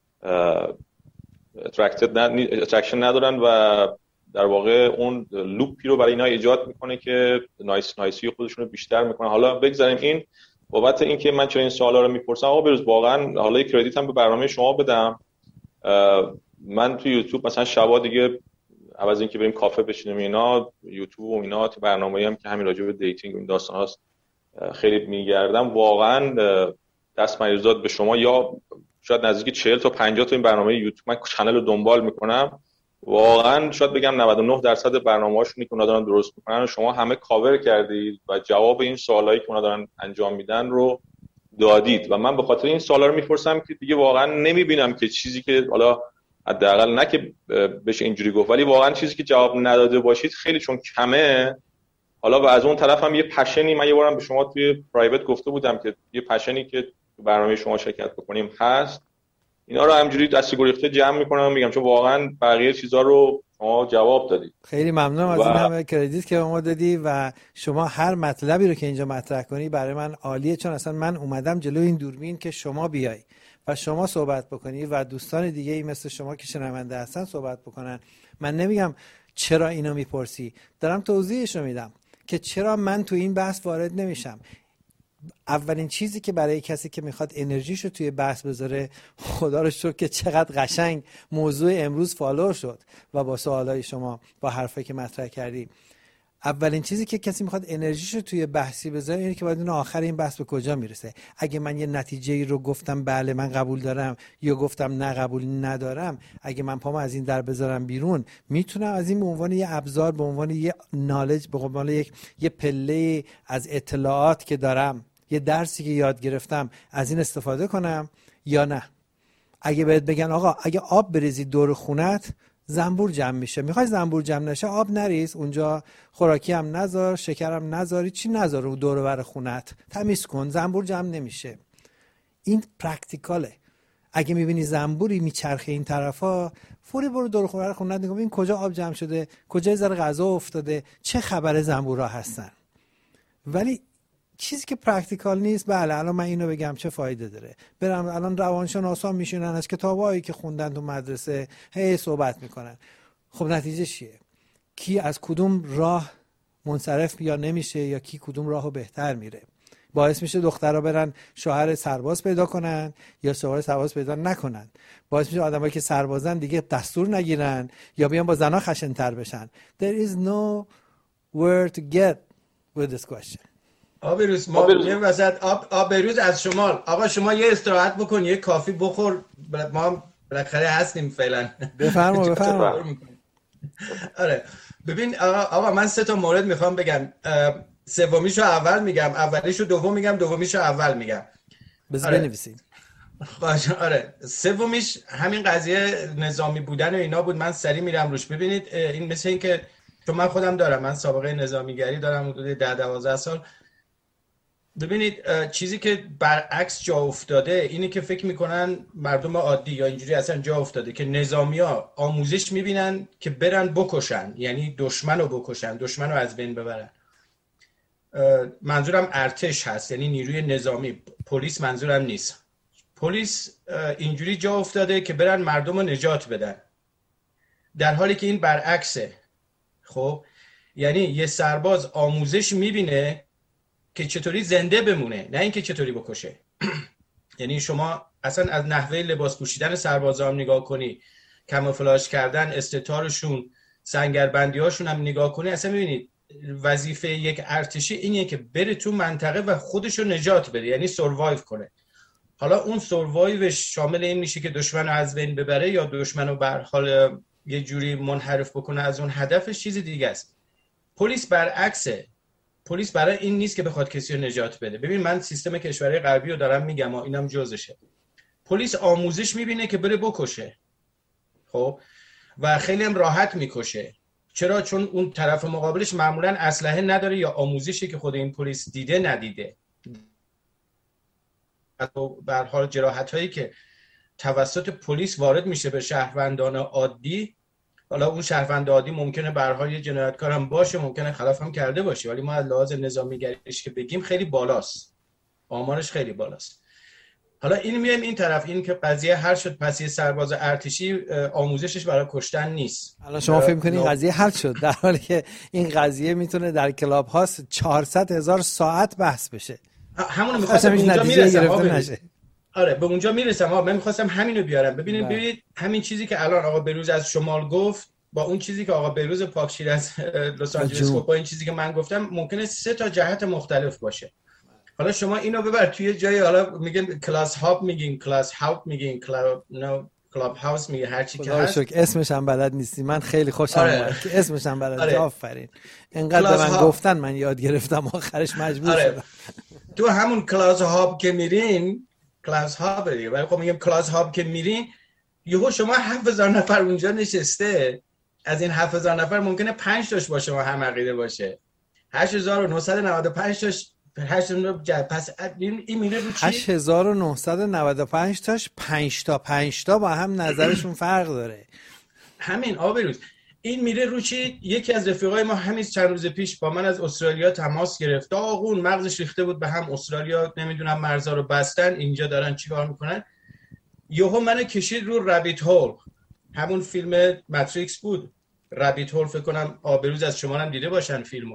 اترکتد اترکشن ندارن و در واقع اون لوپی رو برای اینا ایجاد میکنه که نایس نایسی خودشون رو بیشتر میکنه. حالا بگذاریم این بابت این که من چرا این سوالا رو میپرسم، آقا بروز واقعا حالا کردیت هم به برنامه شما بدم. من تو یوتیوب مثلا شبا دیگه عوض اینکه بریم کافه بشینیم اینا، یوتیوب و اینا تو برنامه‌ای هم که همین راجع به دیتینگ و این داستان هاست خیلی میگردم، واقعا دست مریضات به شما یا شاید نزدیک چهل تا پنجاه تا این برنامه یوتیوب من کانال رو دنبال میکنم واقعا شاید بگم نود و نه درصد برنامه‌هاشونی که اونا دارن درست میکنن شما همه کاور کردید و جواب این سوالایی که اونا دارن انجام میدن رو دادید و من به خاطر این سوالا رو میپرسم که دیگه واقعا نمیبینم که چیزی که حالا حداقل نه که بشه اینجوری گفت ولی واقعا چیزی که جواب نداده باشید خیلی چون کمه. حالا و از اون طرف هم یه پشنی، من یه بارم به شما توی پرایوت گفته بودم که یه پشنی که برنامه شما شرکت بکنیم هست، اینا رو همجوری دستی گریخته جمع میکنم و میگم چون واقعا بقیه چیزا رو شما جواب دادید. خیلی ممنونم از این همه کردیت که ما دادی و شما هر مطلبی رو که اینجا مطرح کنی برای من عالیه، چون اصلا من اومدم جلو این دوربین که شما بیای و شما صحبت بکنی و دوستان دیگه ای مثل شما که شنونده هستن صحبت بکنن. من نمیگم چرا اینو میپرسی، دارم توضیحش رو میدم که چرا من تو این بحث وارد نمیشم. اولین چیزی که برای کسی که میخواد انرژیشو توی بحث بذاره، خدا رو شکر که چقدر قشنگ موضوع امروز فالو شد و با سوالای شما با حرفی که مطرح کردی، اولین چیزی که کسی میخواد انرژیشو توی بحثی بذاره اینه که باید اون آخر این بحث به کجا میرسه. اگه من یه نتیجه‌ای رو گفتم بله من قبول دارم یا گفتم نه قبول ندارم، اگه من پامو از این در بذارم بیرون، میتونم از این به عنوان یه ابزار، به عنوان یه نالج، به عنوان یک یه پله از اطلاعات که دارم، یه درسی که یاد گرفتم، از این استفاده کنم یا نه. اگه بهت بگن آقا اگه آب بریزی دور خونت زنبور جمع میشه، میخوای زنبور جمع نشه آب نریز، اونجا خوراکی هم نذار، شکر هم نذاری، چی نذار دور و بر خونت، تمیز کن، زنبور جمع نمیشه. این پرکتیکاله. اگه میبینی زنبوری میچرخه این طرفا، فوری برو دور و بر خونت نگاه، این کجا آب جمع شده، کجا ذره غذا افتاده، چه خبر زنبورا هستن. ولی چیزی که پرکتیکال نیست، بله الان من اینو بگم چه فایده داره، برم الان روانشناسا میشینن از کتابایی که خوندن تو مدرسه هی صحبت میکنن، خب نتیجه چیه؟ کی از کدوم راه منصرف یا نمیشه یا کی کدوم راهو بهتر میره؟ باعث میشه دخترها برن شوهر سرباز پیدا کنن یا شوهر سرباز پیدا نکنن، باعث میشه آدمایی که سربازن دیگه دستور نگیرن یا بیان با زنا خشن‌تر بشن. There is no where to get with this question. آبروز ما یه وسط آب آبروز از شمال، آقا شما یه استراحت بکن، یه کافی بخور، ما بالاخره هستیم فعلا. بفرما بفرما. آره ببین آقا, آقا من سه تا مورد میخوام بگم، سومیشو اول میگم، اولیشو دوم میگم، دومیشو اول میگم. بذار بنویسین. باشه آره. سومیش همین قضیه نظامی بودن و اینا بود، من سری میرم روش. ببینید این مثل این که چون من خودم دارم، من سابقه نظامیگری دارم حدود ده دوازده سال. ببینید چیزی که برعکس جا افتاده اینه که فکر میکنن مردم عادی یا اینجوری اصلا جا افتاده که نظامیا آموزش میبینن که برن بکشن، یعنی دشمن رو بکشن، دشمن رو از بین ببرن. منظورم ارتش هست، یعنی نیروی نظامی، پلیس منظورم نیست. پلیس اینجوری جا افتاده که برن مردم رو نجات بدن، در حالی که این برعکسه. خب یعنی یه سرباز آموزش میبینه که چطوری زنده بمونه، نه اینکه چطوری بکشه. یعنی شما اصلا از نحوه لباس پوشیدن سربازا هم نگاه کنی، کاموفلاژ کردن استتارشون، سنگربندی هاشون هم نگاه کنی، اصلا میبینید وظیفه یک ارتشی اینه که بره تو منطقه و خودشو نجات بده، یعنی سروایو کنه. حالا اون سروایوش شامل این میشه که دشمن رو از بین ببره یا دشمن رو به هر حال یه جوری منحرف بکنه از اون هدفش، چیز دیگه است. پلیس برعکسه. پلیس برای این نیست که بخواد کسی رو نجات بده. ببین من سیستم کشورهای غربی رو دارم میگم، اینم جزشه. پلیس آموزش میبینه که بره بکشه، خب، و خیلی هم راحت میکشه. چرا؟ چون اون طرف مقابلش معمولا اسلحه نداره یا آموزشی که خود این پلیس دیده ندیده. به هر حال جراحت هایی که توسط پلیس وارد میشه به شهروندان عادی، حالا اون شهروند عادی ممکنه به هر حال یه جنایتکار هم باشه، ممکنه خلاف هم کرده باشه، ولی ما از لحاظ نظامیگریش که بگیم خیلی بالاست، آمارش خیلی بالاست. حالا این میایم این طرف، این که قضیه حل شد، پس یه سرباز ارتشی آموزشش برای کشتن نیست. حالا شما فکر می‌کنید قضیه حل شد، در حالی که این قضیه میتونه در کلاب هاست چهارصد هزار ساعت بحث بشه. همون رو می‌خواستم اونجا میرسم. آره به اونجا میرسم. ها من می‌خواستم همینو بیارم. ببینید ببینید همین چیزی که الان آقا بروز از شمال گفت با اون چیزی که آقا بروز پاکشیر از لس آنجلس گفت، با این چیزی که من گفتم ممکنه سه تا جهت مختلف باشه. حالا شما اینو ببر توی جای، حالا میگن کلاس هاپ، میگین کلاس هاپ، میگین کلاس نو کلاب هاوس میگه هر چی که هست. اسمش هم بلد نیستی. من خیلی خوشم اومد آره. که اسمش هم بلد. آره. آفرین. اینقدر به من ها. گفتن من یاد گرفتم آخرش مجبور آره. شدم. تو همون کلاس هاب که میرین، کلاس هاب دیگه، ولی خب میگم کلاس هاب که میرین، یهو شما هفت هزار نفر اونجا نشسته، از این هفت هزار نفر ممکنه پنج تاش با شما هم عقیده باشه. هشت هزار و نهصد و نود و پنج تاش هشت پس این میره رو چی؟ هشت هزار و نهصد و نود و پنج تاش پنج تا پنج تا با هم نظرشون فرق داره. همین آبروز این میره رو چی؟ یکی از رفیقای ما همین چند روز پیش با من از استرالیا تماس گرفت. داغون مغزش ریخته بود به هم. استرالیا نمیدونم مرزا رو بستن، اینجا دارن چیکار میکنن. یهو منو کشید رو رابیت هول، همون فیلم ماتریکس بود. رابیت هول فکر کنم آبروز از شما هم دیده باشن فیلمو.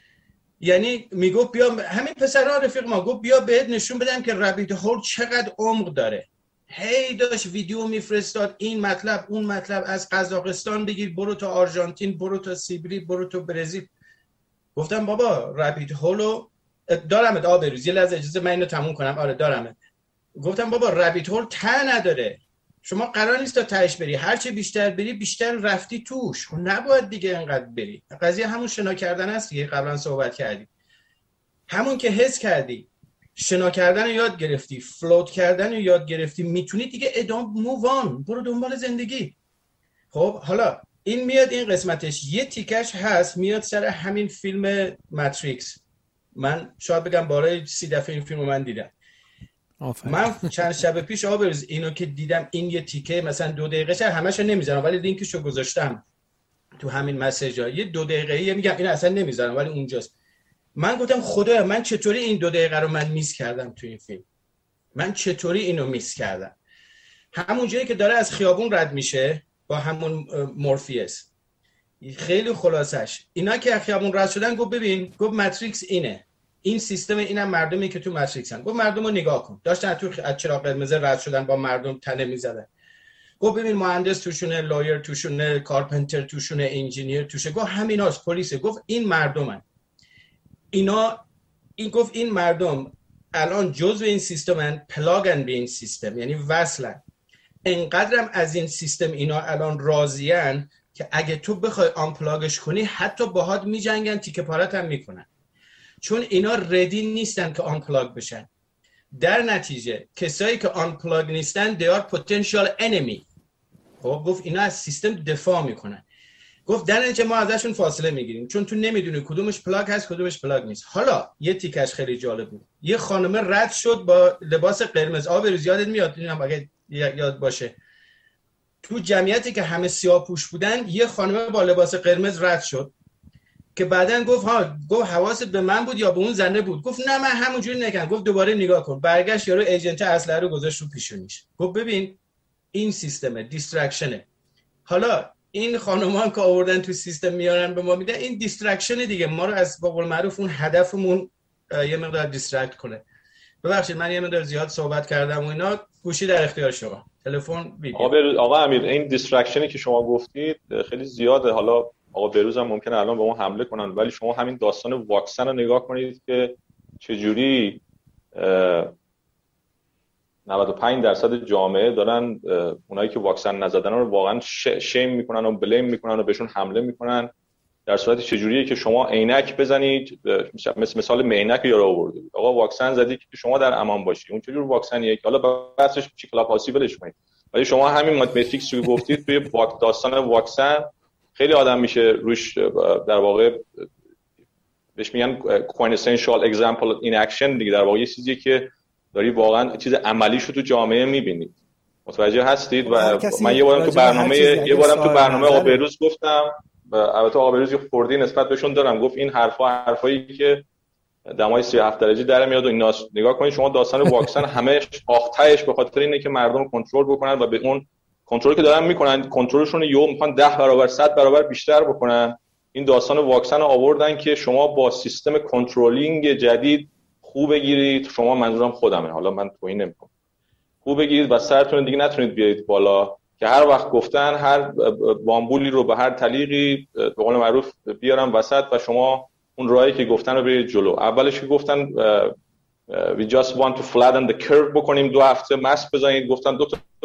یعنی میگفت بیا، همین پسرها رفیق ما گفت بیا بهت نشون بدم که رابیت هول چقدر عمق داره. هی داشت ویدیو میفرستاد، این مطلب اون مطلب، از قزاقستان بگیر برو تا آرژانتین، برو تا سیبری، برو تا برزیل. گفتم بابا رابیت هولو دارم ات آبروز، یه لحظه اجازه من اینو تموم کنم. آره دارم. گفتم بابا رابیت هول ته نداره، شما قرار نیست تا تهش بری، هرچی بیشتر بری بیشتر رفتی توش، نباید دیگه اینقدر بری. قضیه همون شنا کردن است دیگه، قبلا صحبت کردیم. همون که حس کردی، شنا کردن رو یاد گرفتی، فلوت کردن رو یاد گرفتی، میتونی دیگه ادامه مووان، برو دنبال زندگی. خب حالا این میاد، این قسمتش یه تیکش هست میاد سر همین فیلم ماتریکس. من شاید بگم بالای سی دفعه این فیلم رو من دیدم. آفرین. من چند شب پیش آبروز اینو که دیدم، این یه تیکه مثلا دو دقیقه شه، همشو نمیذارم ولی لینکشو گذاشتم تو همین مسیجا، یه دو دقیقه‌ای میگم این اصلا نمیذارم ولی اونجاست. من گفتم خدایا من چطوری این دو دقیقه رو من میس کردم تو این فیلم، من چطوری اینو میس کردم. همون جایی که داره از خیابون رد میشه با همون مورفیس، خیلی خلاصش اینا که از خیابون رد شدن، گفت ببین، گفت ماتریکس اینه، این سیستم، اینم مردمی که تو ماتریکسن. گفت مردم رو نگاه کن، داشتن تو از چراغ قرمز رد شدن، با مردم تنه میزدن. گفت ببین مهندس توشونه، لایر توشونه، کارپنتر توشونه، انجینیر توشه. گفت همیناست، پلیسه. گفت این مردمن اینا. این گفت این مردم الان جزء این سیستمن، پلاگن به این سیستم، یعنی وصلن. انقدرم از این سیستم اینا الان راضیان که اگه تو بخوای آنپلاگش کنی حتی باهات میجنگن، تیکه پارت هم میکنن، چون اینا ردی نیستن که آنپلاگ بشن. در نتیجه کسایی که آنپلاگ نیستن they are potential enemy. خب گفت اینا از سیستم دفاع میکنن. گفت در نتیجه ما ازشون فاصله میگیریم، چون تو نمیدونی کدومش پلاگ هست کدومش پلاگ نیست. حالا یه تیکش خیلی جالب بود، یه خانم رد شد با لباس قرمز. آبروز یادت میاد؟ اینم اگه یاد باشه، تو جمعیتی که همه سیاه‌پوش بودن یه خانم با لباس قرمز رد شد که بعدن گفت ها، گفت حواست به من بود یا به اون زنه بود؟ گفت نه من همونجوری نکردم. گفت دوباره نگاه کن. برگشت یارو ایجنت اسلحه رو گذاشت رو پیشونیش. گفت ببین این سیستمه، دیسترکشنه. حالا این خانومان که آوردن تو سیستم میارن به ما میدن، این دیسترکشن دیگه، ما رو از با قول معروف اون هدفمون یه مقدار دیسترکت کنه. ببخشید من یه مقدار زیاد صحبت کردم و اینا. گوشی در اختیار شما، تلفن ویدیو. آقا آقا امیر، این دیسترکشنی که شما گفتید خیلی زیاده. حالا آقا بروز هم ممکنه الان به ما حمله کنن، ولی شما همین داستان واکسن رو نگاه کنید که چجوری نود و پنج درصد جامعه دارن اونایی که واکسن نزدن رو واقعا شیم میکنن و بلیم میکنن و بهشون حمله میکنن، در صورتی چجوریه که شما عینک بزنید، مثل مثال مینک رو آورده بود، آقا واکسن زدی که شما در امان باشی. اون چجور واکسنیه که حالا بحثش چی کلا پاسیبلش کنید، ولی شما همین ماتریکس رو گفتید توی داستان واکسن خیلی آدم میشه روش در واقع بهش میگن quintessential example in action دیگه، در واقع یه چیزیه که داری واقعا چیز عملیش رو تو جامعه میبینید. متوجه هستید؟ و من یه بارم تو برنامه یه بارم تو برنامه آقا بهروز گفتم، و البته آقا بهروز خوردی نسبت بهشون دارم، گفت این حرفا حرفایی که دمای سی و هفت درجه در میاد و اینا. نگاه کنید شما داستان واکسن همه آختهش به خاطر اینه که مردم کنترل بکنن و به اون کنترلی که دارن میکنن، کنترلشون رو یهو میخوان ده برابر صد برابر بیشتر بکنن. این داستان واکسن رو آوردن که شما با سیستم کنترلینگ جدید خوب بگیرید. شما منظورم خودمه، حالا من توهین نمیکنم، خوب بگیرید و سرتون دیگه نتونید بیارید بالا، که هر وقت گفتن هر بامبولی رو به هر طریقی به قول معروف بیارن وسط و شما اون راهی که گفتن رو برید جلو. اولش که گفتن we just want to flatten the curve بکنیم، دو هفته ماسک بزنید، گفتن دو تا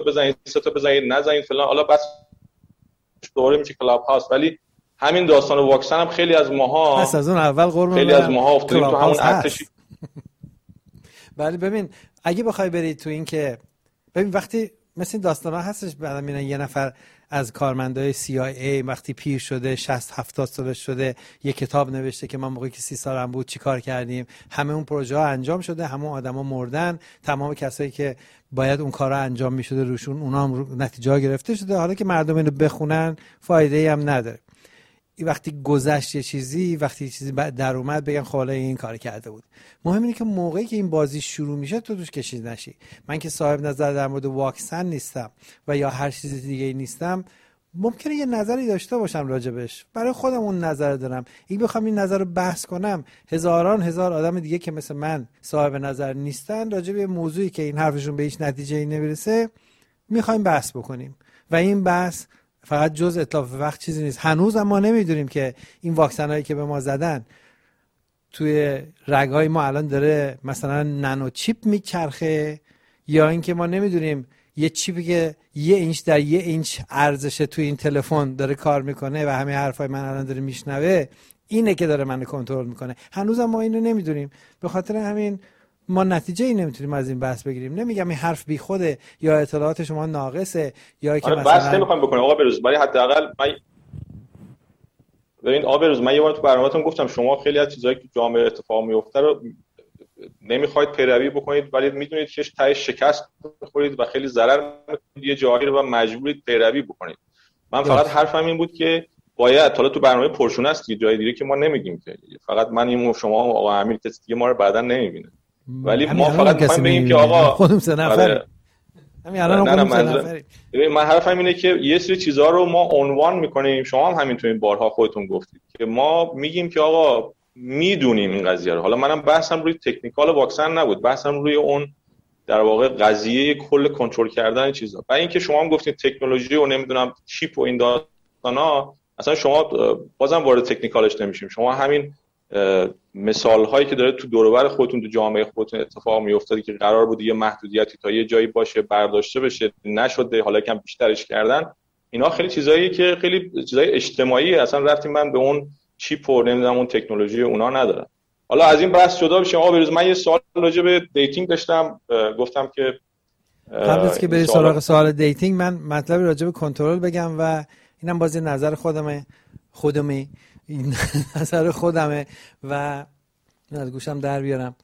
تا بزنید، سه تا بزنید، نزنید فلان، حالا بس دوره میشه کلاب هاوس. ولی همین داستان واکسن هم خیلی از ماها پس از اون اول قربون خیلی از ماها افتادیم تو همون ارتشی. ولی ببین اگه بخوای برید تو این که ببین وقتی مثل این داستانا هستش بعد میبینن یه نفر از کارمندای سی آی ای وقتی پیر شده شصت هفتاد سالش شده یه کتاب نوشته که من موقعی که سی سالم بود چی کار کردیم، همه اون پروژه ها انجام شده، همه آدما مردن، تمام کسایی که باید اون کارا انجام میشده روشون اونا هم نتیجه گرفته شده، حالا که مردم اینو بخونن فایده ای هم نداره. این وقتی گذشت یه چیزی، وقتی چیزی در اومد بگن خب این کار کرده بود. مهم اینه که موقعی که این بازی شروع میشه تو توش کشید نشی. من که صاحب نظر در مورد واکسن نیستم و یا هر چیز دیگه نیستم، ممکنه یه نظری داشته باشم راجبش، برای خودم اون نظر دارم. این بخوام این نظر رو بحث کنم، هزاران هزار آدم دیگه که مثل من صاحب نظر نیستن راجب یه موضوعی که این حرفشون به هیچ نتیجه‌ای نمیرسه میخوایم بحث بکنیم و این بحث فقط جز اتلاف وقت چیزی نیست. هنوز ما نمیدونیم که این واکسن هایی که به ما زدن توی رگهای ما الان داره مثلا نانو چیپ میچرخه، یا اینکه ما نمیدونیم یه چیپی که یه اینچ در یه اینچ ارزشه توی این تلفن داره کار میکنه و همه حرفای من الان داره میشنوه اینه که داره منو کنترل میکنه. هنوز ما اینو نمیدونیم، به خاطر همین ما نتیجه ای نمیتونیم از این بحث بگیریم. نمیگم این حرف بی خوده یا اطلاعات شما ناقصه یا که مثلا بحث نمیخوام بکنم آقا بروز، ولی حداقل من ببین آقا بروز من یه بار تو برنامه‌تون گفتم شما خیلی از چیزایی که جامعه اتفاق میفته رو نمیخواید پیروی بکنید ولی میدونید که ته شکست میخورید و خیلی ضرر میکنید، یه جایی رو مجبورید پیروی بکنید. من فقط حرفم این بود که باید حالا تو برنامه پرشونه است یه جای دیگه که ما نمیگیم که فقط من این شما آقا امیر کسی دیگه ما رو بعداً نمیبینه، ولی ما فقط میخوایم بگیم که آقا خودم سه نفر همین الان خودم سه نفر. ببین من حرفم اینه که یه سری چیزا رو ما عنوان میکنیم، شما هم همین تو این بارها خودتون گفتید که ما میگیم که آقا میدونیم این قضیه رو. حالا منم بحثم روی تکنیکال واکسن نبود، بحثم روی اون در واقع قضیه کل کنترل کردن چیزا. و اینکه شما هم گفتید تکنولوژی و نمیدونم چیپ و این داستانا، اصلا شما بازم وارد تکنیکالش نمیشیم. شما همین مثال هایی که داره تو دور و بر خودتون تو جامعه خودتون اتفاق میافتاد که قرار بود یه محدودیتی تا یه جایی باشه برداشته بشه نشده، حالا کم بیشترش کردن، اینا خیلی چیزاییه که خیلی چیزای اجتماعی، اصلا رفتیم من به اون چیپ و نمیدونم اون تکنولوژی اونا ندارم. حالا از این بحث جدا بشیم. آقا بروز من یه سوال راجع به دیتینگ داشتم، گفتم که قبل از که بری سراغ سوال دیتینگ من مطلبی راجع به کنترل بگم و اینم باز نظر خودمه خودمه این نظر خودمه و از گوشم در بیارم.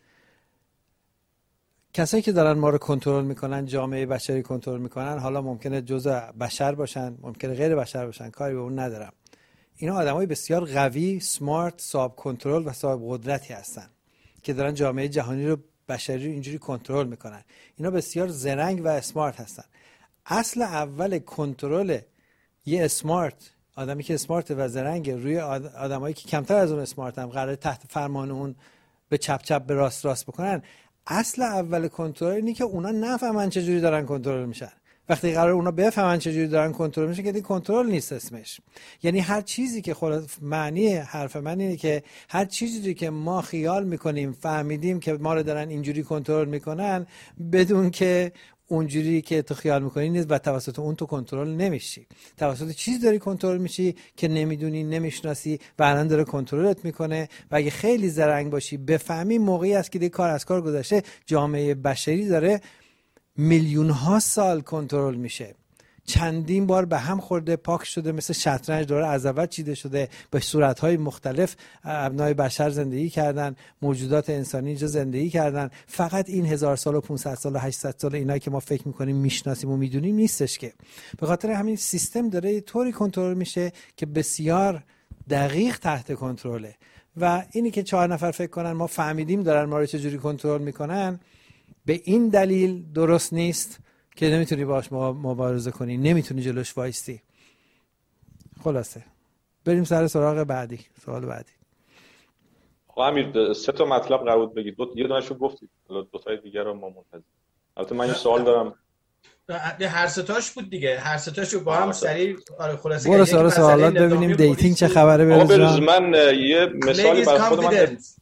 کسایی که دارن ما رو کنترل میکنن، جامعه بشری کنترل میکنن، حالا ممکنه جزء بشر باشن ممکنه غیر بشر باشن، کاری به اون ندارم. اینا آدمای بسیار قوی، سمارت، صاحب کنترل و صاحب قدرتی هستن که دارن جامعه جهانی رو بشری رو اینجوری کنترل میکنن. اینا بسیار زرنگ و اسمارت هستن. اصل اول کنترل یه اسمارت، آدمی که اسمارت و زرنگ روی آدمایی که کمتر از اون اسمارت هم قراره تحت فرمان اون به چپ چپ به راست راست بکنن، اصل اول کنترل اینه که اونا نفهمن چه جوری دارن کنترل میشن. وقتی قرار اونا بفهمن چه جوری دارن کنترل میشن که دیگه کنترل نیست اسمش. یعنی هر چیزی که خود معنی حرف من اینه که هر چیزی که ما خیال میکنیم فهمیدیم که ما رو دارن اینجوری کنترل میکنن بدون که اونجوری که تو خیال میکنی نیست و توسط اون تو کنترل نمیشی، توسط چیز داری کنترل میشی که نمیدونی نمیشناسی و الان داره کنترلت میکنه. و اگه خیلی زرنگ باشی بفهمی موقعی است که دیگه کار از کار گذشته، جامعه بشری داره میلیون ها سال کنترل میشه، چندین بار به هم خورده، پاک شده، مثل شطرنج دوره از اول چیده شده، به صورت‌های مختلف ابنای بشر زندگی کردن، موجودات انسانی اینجا زندگی کردن. فقط این هزار سال و پانصد سال و هشتصد سال اینایی که ما فکر میکنیم میشناسیم و میدونیم نیستش که. به خاطر همین سیستم داره طوری کنترل میشه که بسیار دقیق تحت کنترله. و اینی که چهار نفر فکر کنن ما فهمیدیم دارن ما رو چجوری کنترل میکنن، به این دلیل درست نیست که نمیتونی باهاش مبارزه کنی، نمیتونی جلوش وایستی. خلاصه بریم سر سراغ بعدی، سوال بعدی. آقا امیر سه تا مطلب قرار بود بگید، دو یه دونهشو گفتید، حالا دو تای دیگه رو ما منتظر. البته من یه سوال دارم. هر سه تاش بود دیگه، هر سه تاشو با هم سریع آره خلاصه برو سراغ سوالات ببینیم دیتینگ چه خبره. آقا بروز من یه مثالی برای خودم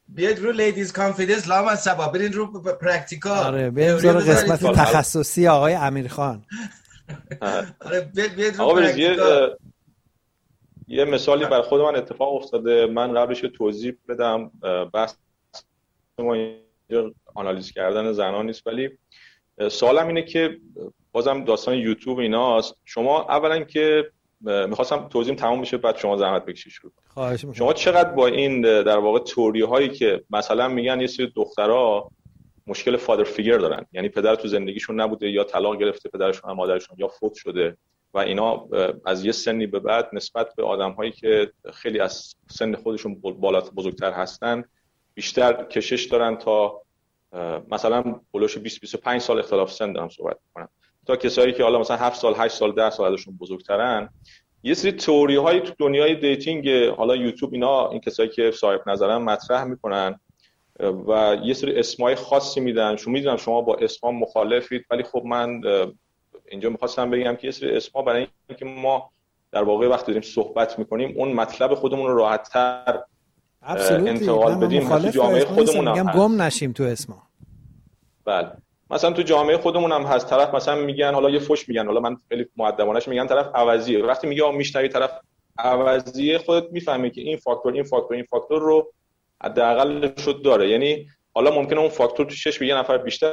بیاید رو لیدیز کانفیدنس لام صبا برین رو پرکتیکال. آره بریم رو قسمت تخصصی آقای امیرخان. آره بیاید رو پرکتیکال. یه مثالی بر خود من اتفاق افتاده، من قبلش توضیح بدم. بحث ما اینجا آنالیز کردن زنان نیست، ولی سوالم اینه که بازم داستان یوتیوب ایناست. شما اولا که میخواستم توضیحم تمام بشه بعد شما زحمت بکشید شروع. خواهش می‌کنم. شما چقدر با این در واقع تئوری هایی که مثلا میگن یه سری دخترها مشکل فادر فیگر دارن، یعنی پدر تو زندگیشون نبوده یا طلاق گرفته پدرشون، مادرشون یا فوت شده و اینا از یه سنی به بعد نسبت به آدم‌هایی که خیلی از سن خودشون بالاتر بزرگتر هستن بیشتر کشش دارن تا مثلا بلوش بیست بیست و پنج سال اختلاف سن دارم صحبت می‌کنم، تا کسایی که حالا مثلا هفت سال هشت سال ده سال ازشون بزرگترن. یه سری تئوری هایی تو دنیای دیتینگ حالا یوتیوب اینا این کسایی که صاحب نظرن مطرح میکنن و یه سری اسمای خاصی میدن. شما میدونم شما با اسما مخالفید، ولی خب من اینجا میخواستم بگم که یه سری اسما برای اینکه ما در واقع وقتی داریم صحبت میکنیم اون مطلب خودمون رو راحت‌تر انتقال بدیم. تو جامعه خودمون هم میگم گم نشیم تو اسما. بله مثلا تو جامعه خودمون هم هست، طرف مثلا میگن حالا یه فوش میگن، حالا من خیلی مؤدبانش میگن طرف عوضیه. وقتی میگه آ میشنوی طرف عوضیه خودت میفهمی که این فاکتور این فاکتور این فاکتور رو حداقل شد داره، یعنی حالا ممکنه اون فاکتور تو چشم یه نفر بیشتر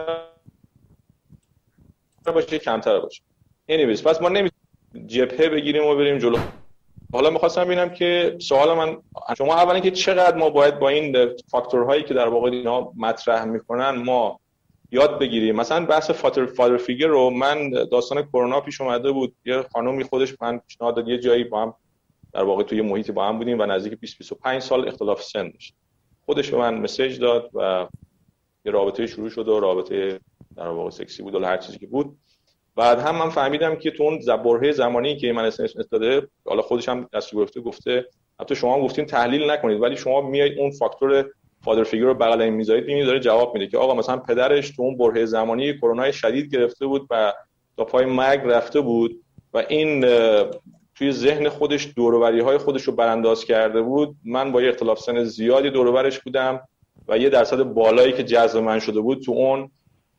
باشه کمتر باشه. anyways پس ما نمیتونیم جبهه بگیریم و بریم جلو. حالا می‌خواستم ببینم که سوال من شما اولا که چقدر ما باید با این فاکتورهایی که در واقع اینا مطرح میکنن ما یاد بگیریم. مثلا بحث فادر فادر فیگر رو من داستان کرونا پیش اومده بود، یه خانومی خودش من پیشنهاد داد یه جایی با هم در واقع توی محیطی با هم بودیم و نزدیک بیست بیست و پنج سال اختلاف سن داشت. خودش به من مسیج داد و یه رابطه شروع شد و رابطه در واقع سکسی بود و هر چیزی که بود. بعد هم من فهمیدم که تو اون برهه زمانی که من اسمش داده، حالا خودش هم دست گرفته گفته البته شما هم گفتین تحلیل نکنید، ولی شما میایید اون فاکتور فادر فیگر رو بغل این میذارید میبینید داره جواب میده که آقا مثلا پدرش تو اون برهه زمانی کرونا شدید گرفته بود و تا پای مرگ رفته بود و این توی ذهن دور و بری‌های خودش رو برانداز کرده بود. من با یه اختلاف سن زیادی دور و برش بودم و یه درصد بالایی که جذب من شده بود تو اون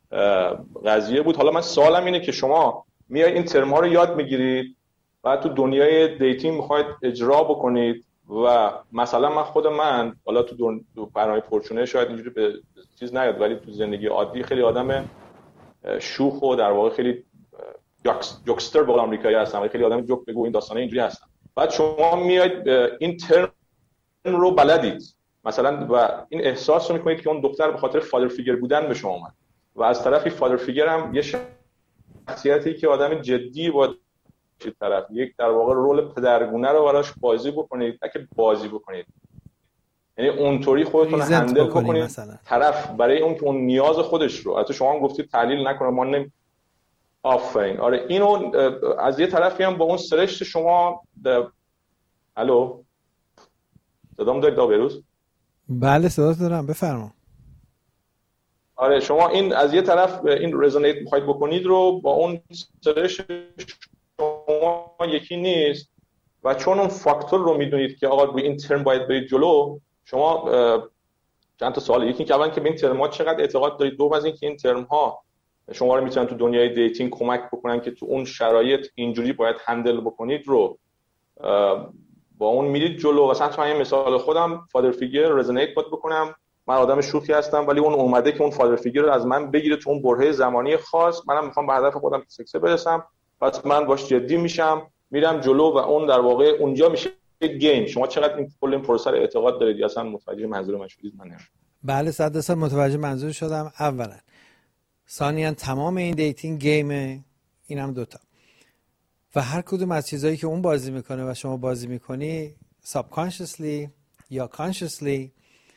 قضیه بود. حالا من سوالم اینه که شما میایید این ترم ها رو یاد میگیرید بعد تو دنیای دیتینگ میخواید اجرا بکنید و مثلا من خود من حالا تو دون... تو برنامه پرچونه شاید اینجوری به چیز نیاد، ولی تو زندگی عادی خیلی آدم شوخ و در واقع خیلی جوکس... جوکستر به آمریکایی هستم، خیلی آدم جوک بگو این داستانه اینجوری هستم. بعد شما میایید این ترم رو بلدید مثلا و این احساس رو میکنید که اون دختر به خاطر فادر فیگر بودن به شما اومد و از طرفی فادر فیگر هم یه شخصیتی که آدم جدی باید طرف یک در واقع رول پدرگونه رو براش بازی بکنید، نه که بازی بکنید، یعنی اونطوری خودتون هندل بکنید مثلا. طرف برای اون که اون نیاز خودش رو البته شما هم گفتید تحلیل نکنه ما نمی آفرین آره اینو از یه طرفی هم با اون سرشت شما د... الو صدام دارید داوروز؟ بله صدا دارم بفرما. آره شما این از یه طرف این رزونیت میخواید بکنید رو با اون سرشت شما یکی نیست و چون اون فاکتور رو میدونید که آقا روی این ترم باید برید جلو. شما چند تا سوال، یکی که اولا که به این ترم ها چقدر اعتقاد دارید، دوم از این که این ترم ها شما رو میتونن تو دنیای دیتینگ کمک بکنن که تو اون شرایط اینجوری باید هندل بکنید رو با اون میرید جلو. مثلا تو همین مثال خودم فادر فیگر رزونیت باید بکنم، من آدم شوخی هستم ولی اون اومده که اون فادر فیگر رو از من بگیره تو اون برهه زمانی خاص، منم میخوام به هدف خودم سکس برسم، پس من باش جدی میشم میرم جلو و اون در واقع اونجا میشه گیم. شما چقدر این کل این پروسه رو اعتقاد دارید یا اصلا متوجه منظور من شدید؟ من نمیدونم. بله صد درصد متوجه منظور شدم. اولا ثانیاً تمام این دیتینگ گیمه، اینم دوتا و هر کدوم از چیزایی که اون بازی میکنه و شما بازی میکنی subconsciously یا consciously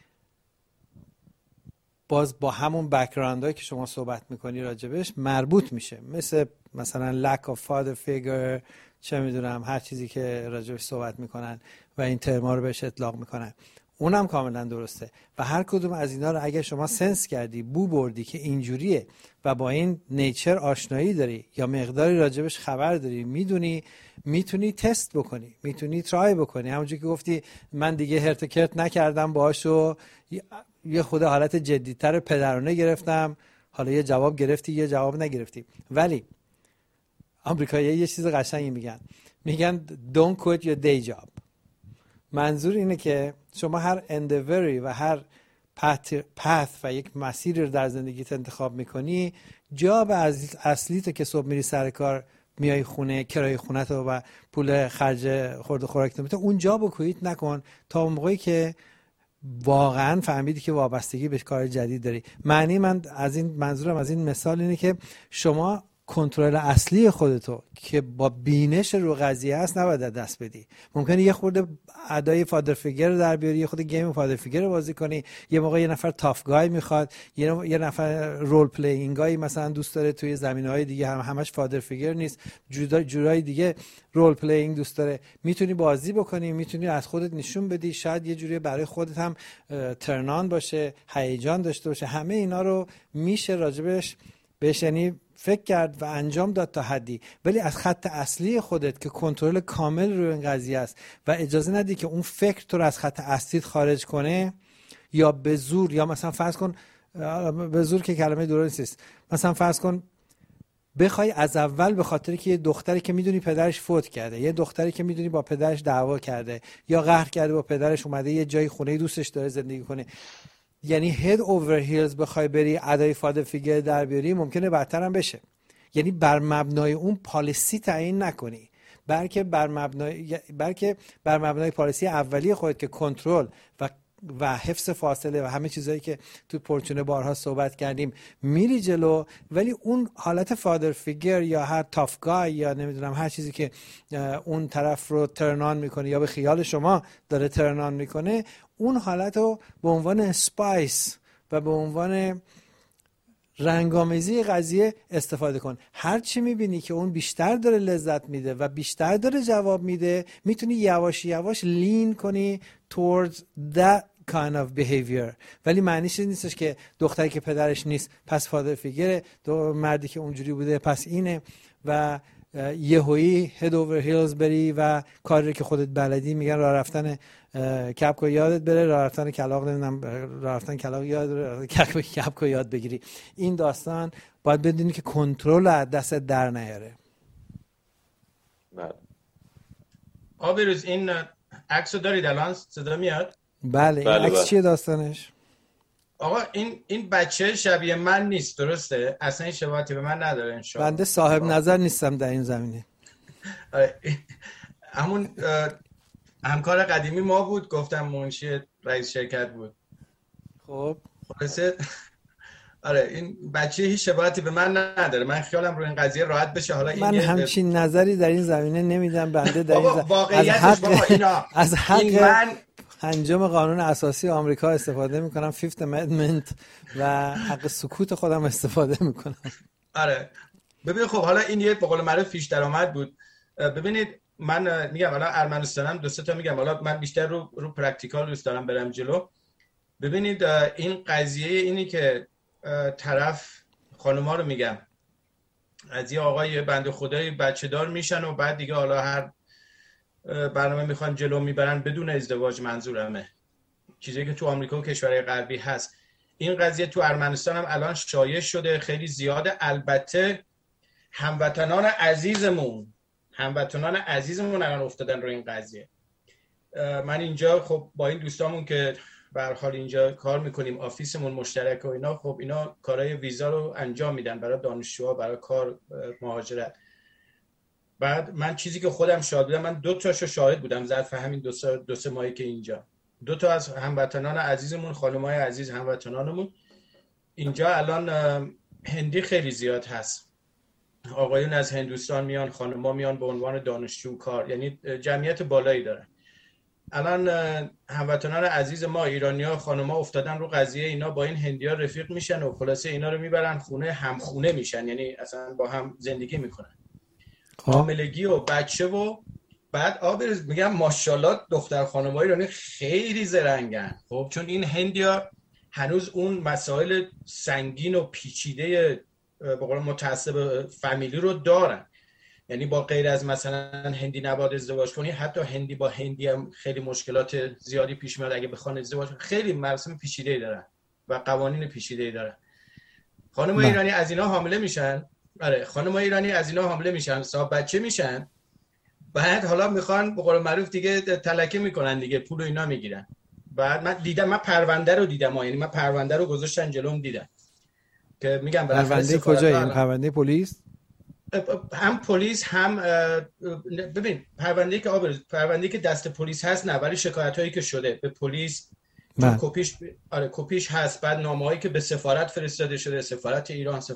باز با همون بک‌گراندایی که شما صحبت میکنی راجبش مربوط میشه، مثل مثلا lack of father figure، چه میدونم هر چیزی که راجبش صحبت میکنن و این ترما رو بهش اطلاق میکنن. اونم کاملا درسته و هر کدوم از اینا رو اگه شما سنس کردی، بو بردی که اینجوریه و با این نیچر آشنایی داری یا مقداری راجبش خبر داری، میدونی، میتونی تست بکنی، میتونی ترای بکنی. همونجوری که گفتی من دیگه هرت و کرت نکردم باهاشو، یه خود حالت جدی‌تر پدرانه گرفتم، حالا یه جواب گرفتی یه جواب نگرفتی. ولی آمریکایی‌ها یه چیز قشنگی میگن، میگن don't quit your day job. منظور اینه که شما هر اندیوری و هر پث و یک مسیری رو در زندگیت انتخاب میکنی، جاب از اصلی تو که صبح میری سر کار میای خونه، کرایه خونه تو و پول خرج خورد و خوراک تو، اون جابو کویت نکن تا اون موقعی که واقعا فهمیدی که وابستگی به کار جدید داری. معنی من از این منظورم از این مثال اینه که شما کنترل اصلی خودتو که با بینش رو قضیه است نباید دست بدی. ممکنه یه خورده ادای فادر فیگر رو در بیاری، یه خورده گیم فادر فیگر رو بازی کنی، یه موقع یه نفر تاف گای میخواد، یه, یه نفر رول پلیینگایی مثلا دوست داره توی زمینه‌های دیگه، هم همش فادر فیگر نیست، جدا جورای دیگه رول پلیینگ دوست داره. میتونی بازی بکنی، میتونی از خودت نشون بدی، شاید یه جوری برای خودت هم ترنان باشه، هیجان داشته باشه. همه اینا رو میشه راجبش بهش یعنی فکر کرد و انجام داد تا حدی، ولی از خط اصلی خودت که کنترل کامل روی این قضیه است و اجازه ندی که اون فکر تو رو از خط اصلیت خارج کنه، یا به زور، یا مثلا فرض کن به زور که کلمه درستی است، مثلا فرض کن بخوای از اول به خاطر که یه دختری که میدونی پدرش فوت کرده، یه دختری که میدونی با پدرش دعوا کرده یا قهر کرده با پدرش، اومده یه جای خونه دوستش داره زندگی کنه، یعنی هد اوور هیلز بخوای بری ادای فادر فیگر در بیاری، ممکنه بدتر هم بشه. یعنی بر مبنای اون پالیسی تعیین نکنی، بلکه بر مبنای بلکه بر مبنای پالیسی اولیه خودت که کنترل و و حفظ فاصله و همه چیزایی که تو پورچونه بارها صحبت کردیم میری جلو. ولی اون حالت فادر فیگر یا هر تاف گای یا نمیدونم هر چیزی که اون طرف رو ترنان میکنه یا به خیال شما داره ترنان میکنه، اون حالت رو به عنوان اسپایس و به عنوان رنگامیزی قضیه استفاده کن. هر چی میبینی که اون بیشتر داره لذت میده و بیشتر داره جواب میده، میتونی یواش یواش لین کنی towards that kind of behavior. ولی معنیش نیستش که دختری که پدرش نیست پس فادر فیگره، دو مردی که اونجوری بوده پس اینه و یهویی هد اوور هیلز بری و کاری که خودت بلدی. میگن راه رفتن کپکو یادت بره، راه رفتن کلاغ نمیدونم راه رفتن کلاغ یاد بره، کپکو یاد بگیری. این داستان باید بدونی که کنترل از دست در نیاره. بله. آبیروز این عکسو دارید الان؟ صدا میاد؟ بله. این بله عکس بله. چیه داستانش؟ آقا این این بچه شبیه من نیست، درسته؟ اصلا این شباهتی به من نداره انشاءالله. بنده صاحب نظر نیستم در این زمینه. همون همکار قدیمی ما بود، گفتم منشی رئیس شرکت بود. خب خلاصه آره این بچه هیچ شباهتی به من نداره. من خیالم رو این قضیه راحت بشه. حالا من این همچین نظری در این زمینه نمیدم. بنده در این زمینه از حق اینا از حق من پنجم قانون اساسی آمریکا استفاده میکنم، فیفت امندمنت، و حق سکوت خودم استفاده میکنم. آره ببین خب حالا این یه به قول معروف پیش درآمد بود. ببینید من میگم حالا ارمنستانم دو سه تا میگم، حالا من بیشتر رو رو پرکتیکال دوست دارم برم جلو. ببینید این قضیه اینی که طرف خانوما رو میگم از یه آقای بنده خدایی بچه دار میشن و بعد دیگه حالا هر برنامه میخوان جلو میبرن بدون ازدواج، منظورمه چیزی که تو آمریکا و کشورهای غربی هست. این قضیه تو ارمنستان هم الان شایع شده، خیلی زیاده. البته هموطنان عزیزمون هموطنان عزیزمون الان افتادن رو این قضیه. من اینجا خب با این دوستامون که به هر حال اینجا کار میکنیم، آفیسمون مشترک و اینا، خب اینا کارهای ویزا رو انجام میدن برای دانشجوها، برای کار مهاجرت. بعد من چیزی که خودم شاهد بودم، من دو تاشو شاهد بودم ظرف همین دو سه دو سه ماهی که اینجا، دو تا از هموطنان عزیزمون، خانمای عزیز هموطنانمون اینجا الان هندی خیلی زیاد هست. آقایون از هندوستان میان، خانم‌ها میان به عنوان دانشجو کار، یعنی جمعیت بالایی داره. الان هموطنان عزیز ما ایرانی‌ها خانم‌ها افتادن رو قضیه اینا، با این هندی‌ها رفیق میشن و خلاصه اینا رو میبرن خونه، همخونه میشن، یعنی اصلا با هم زندگی میکنن. حاملگی و بچه و بعد آبرز میگم ماشاءالله دختر خانم‌های ایرانی خیلی زرنگن. خب چون این هندیا هنوز اون مسائل سنگین و پیچیده به قول متعصب فامیلی رو دارن. یعنی با غیر از مثلا هندی نباید ازدواج کنی، حتی هندی با هندی هم خیلی مشکلات زیادی پیش میاد اگه بخوان ازدواج کنن. خیلی مراسم پیچیده‌ای دارن و قوانین پیچیده‌ای دارن. خانم‌های ایرانی از اینا حامله میشن. آره خانم‌های ایرانی از اینا حامله میشن، صاحب بچه میشن، بعد حالا میخوان به قول معروف دیگه تلکه میکنن دیگه، پول و اینا میگیرن. بعد من دیدم، من پرونده رو دیدم، یعنی من پرونده رو گذاشتن جلوم دیدم که میگم پرونده کجایی؟ این پرونده پلیس؟ هم پلیس هم ببین پرونده که آبرز پرونده که دست پلیس هست نه، ولی شکایت هایی که شده به پلیس کپیش آره کپیش هست. بعد نامه‌هایی که به سفارت فرستاده شده، سفارت ایران،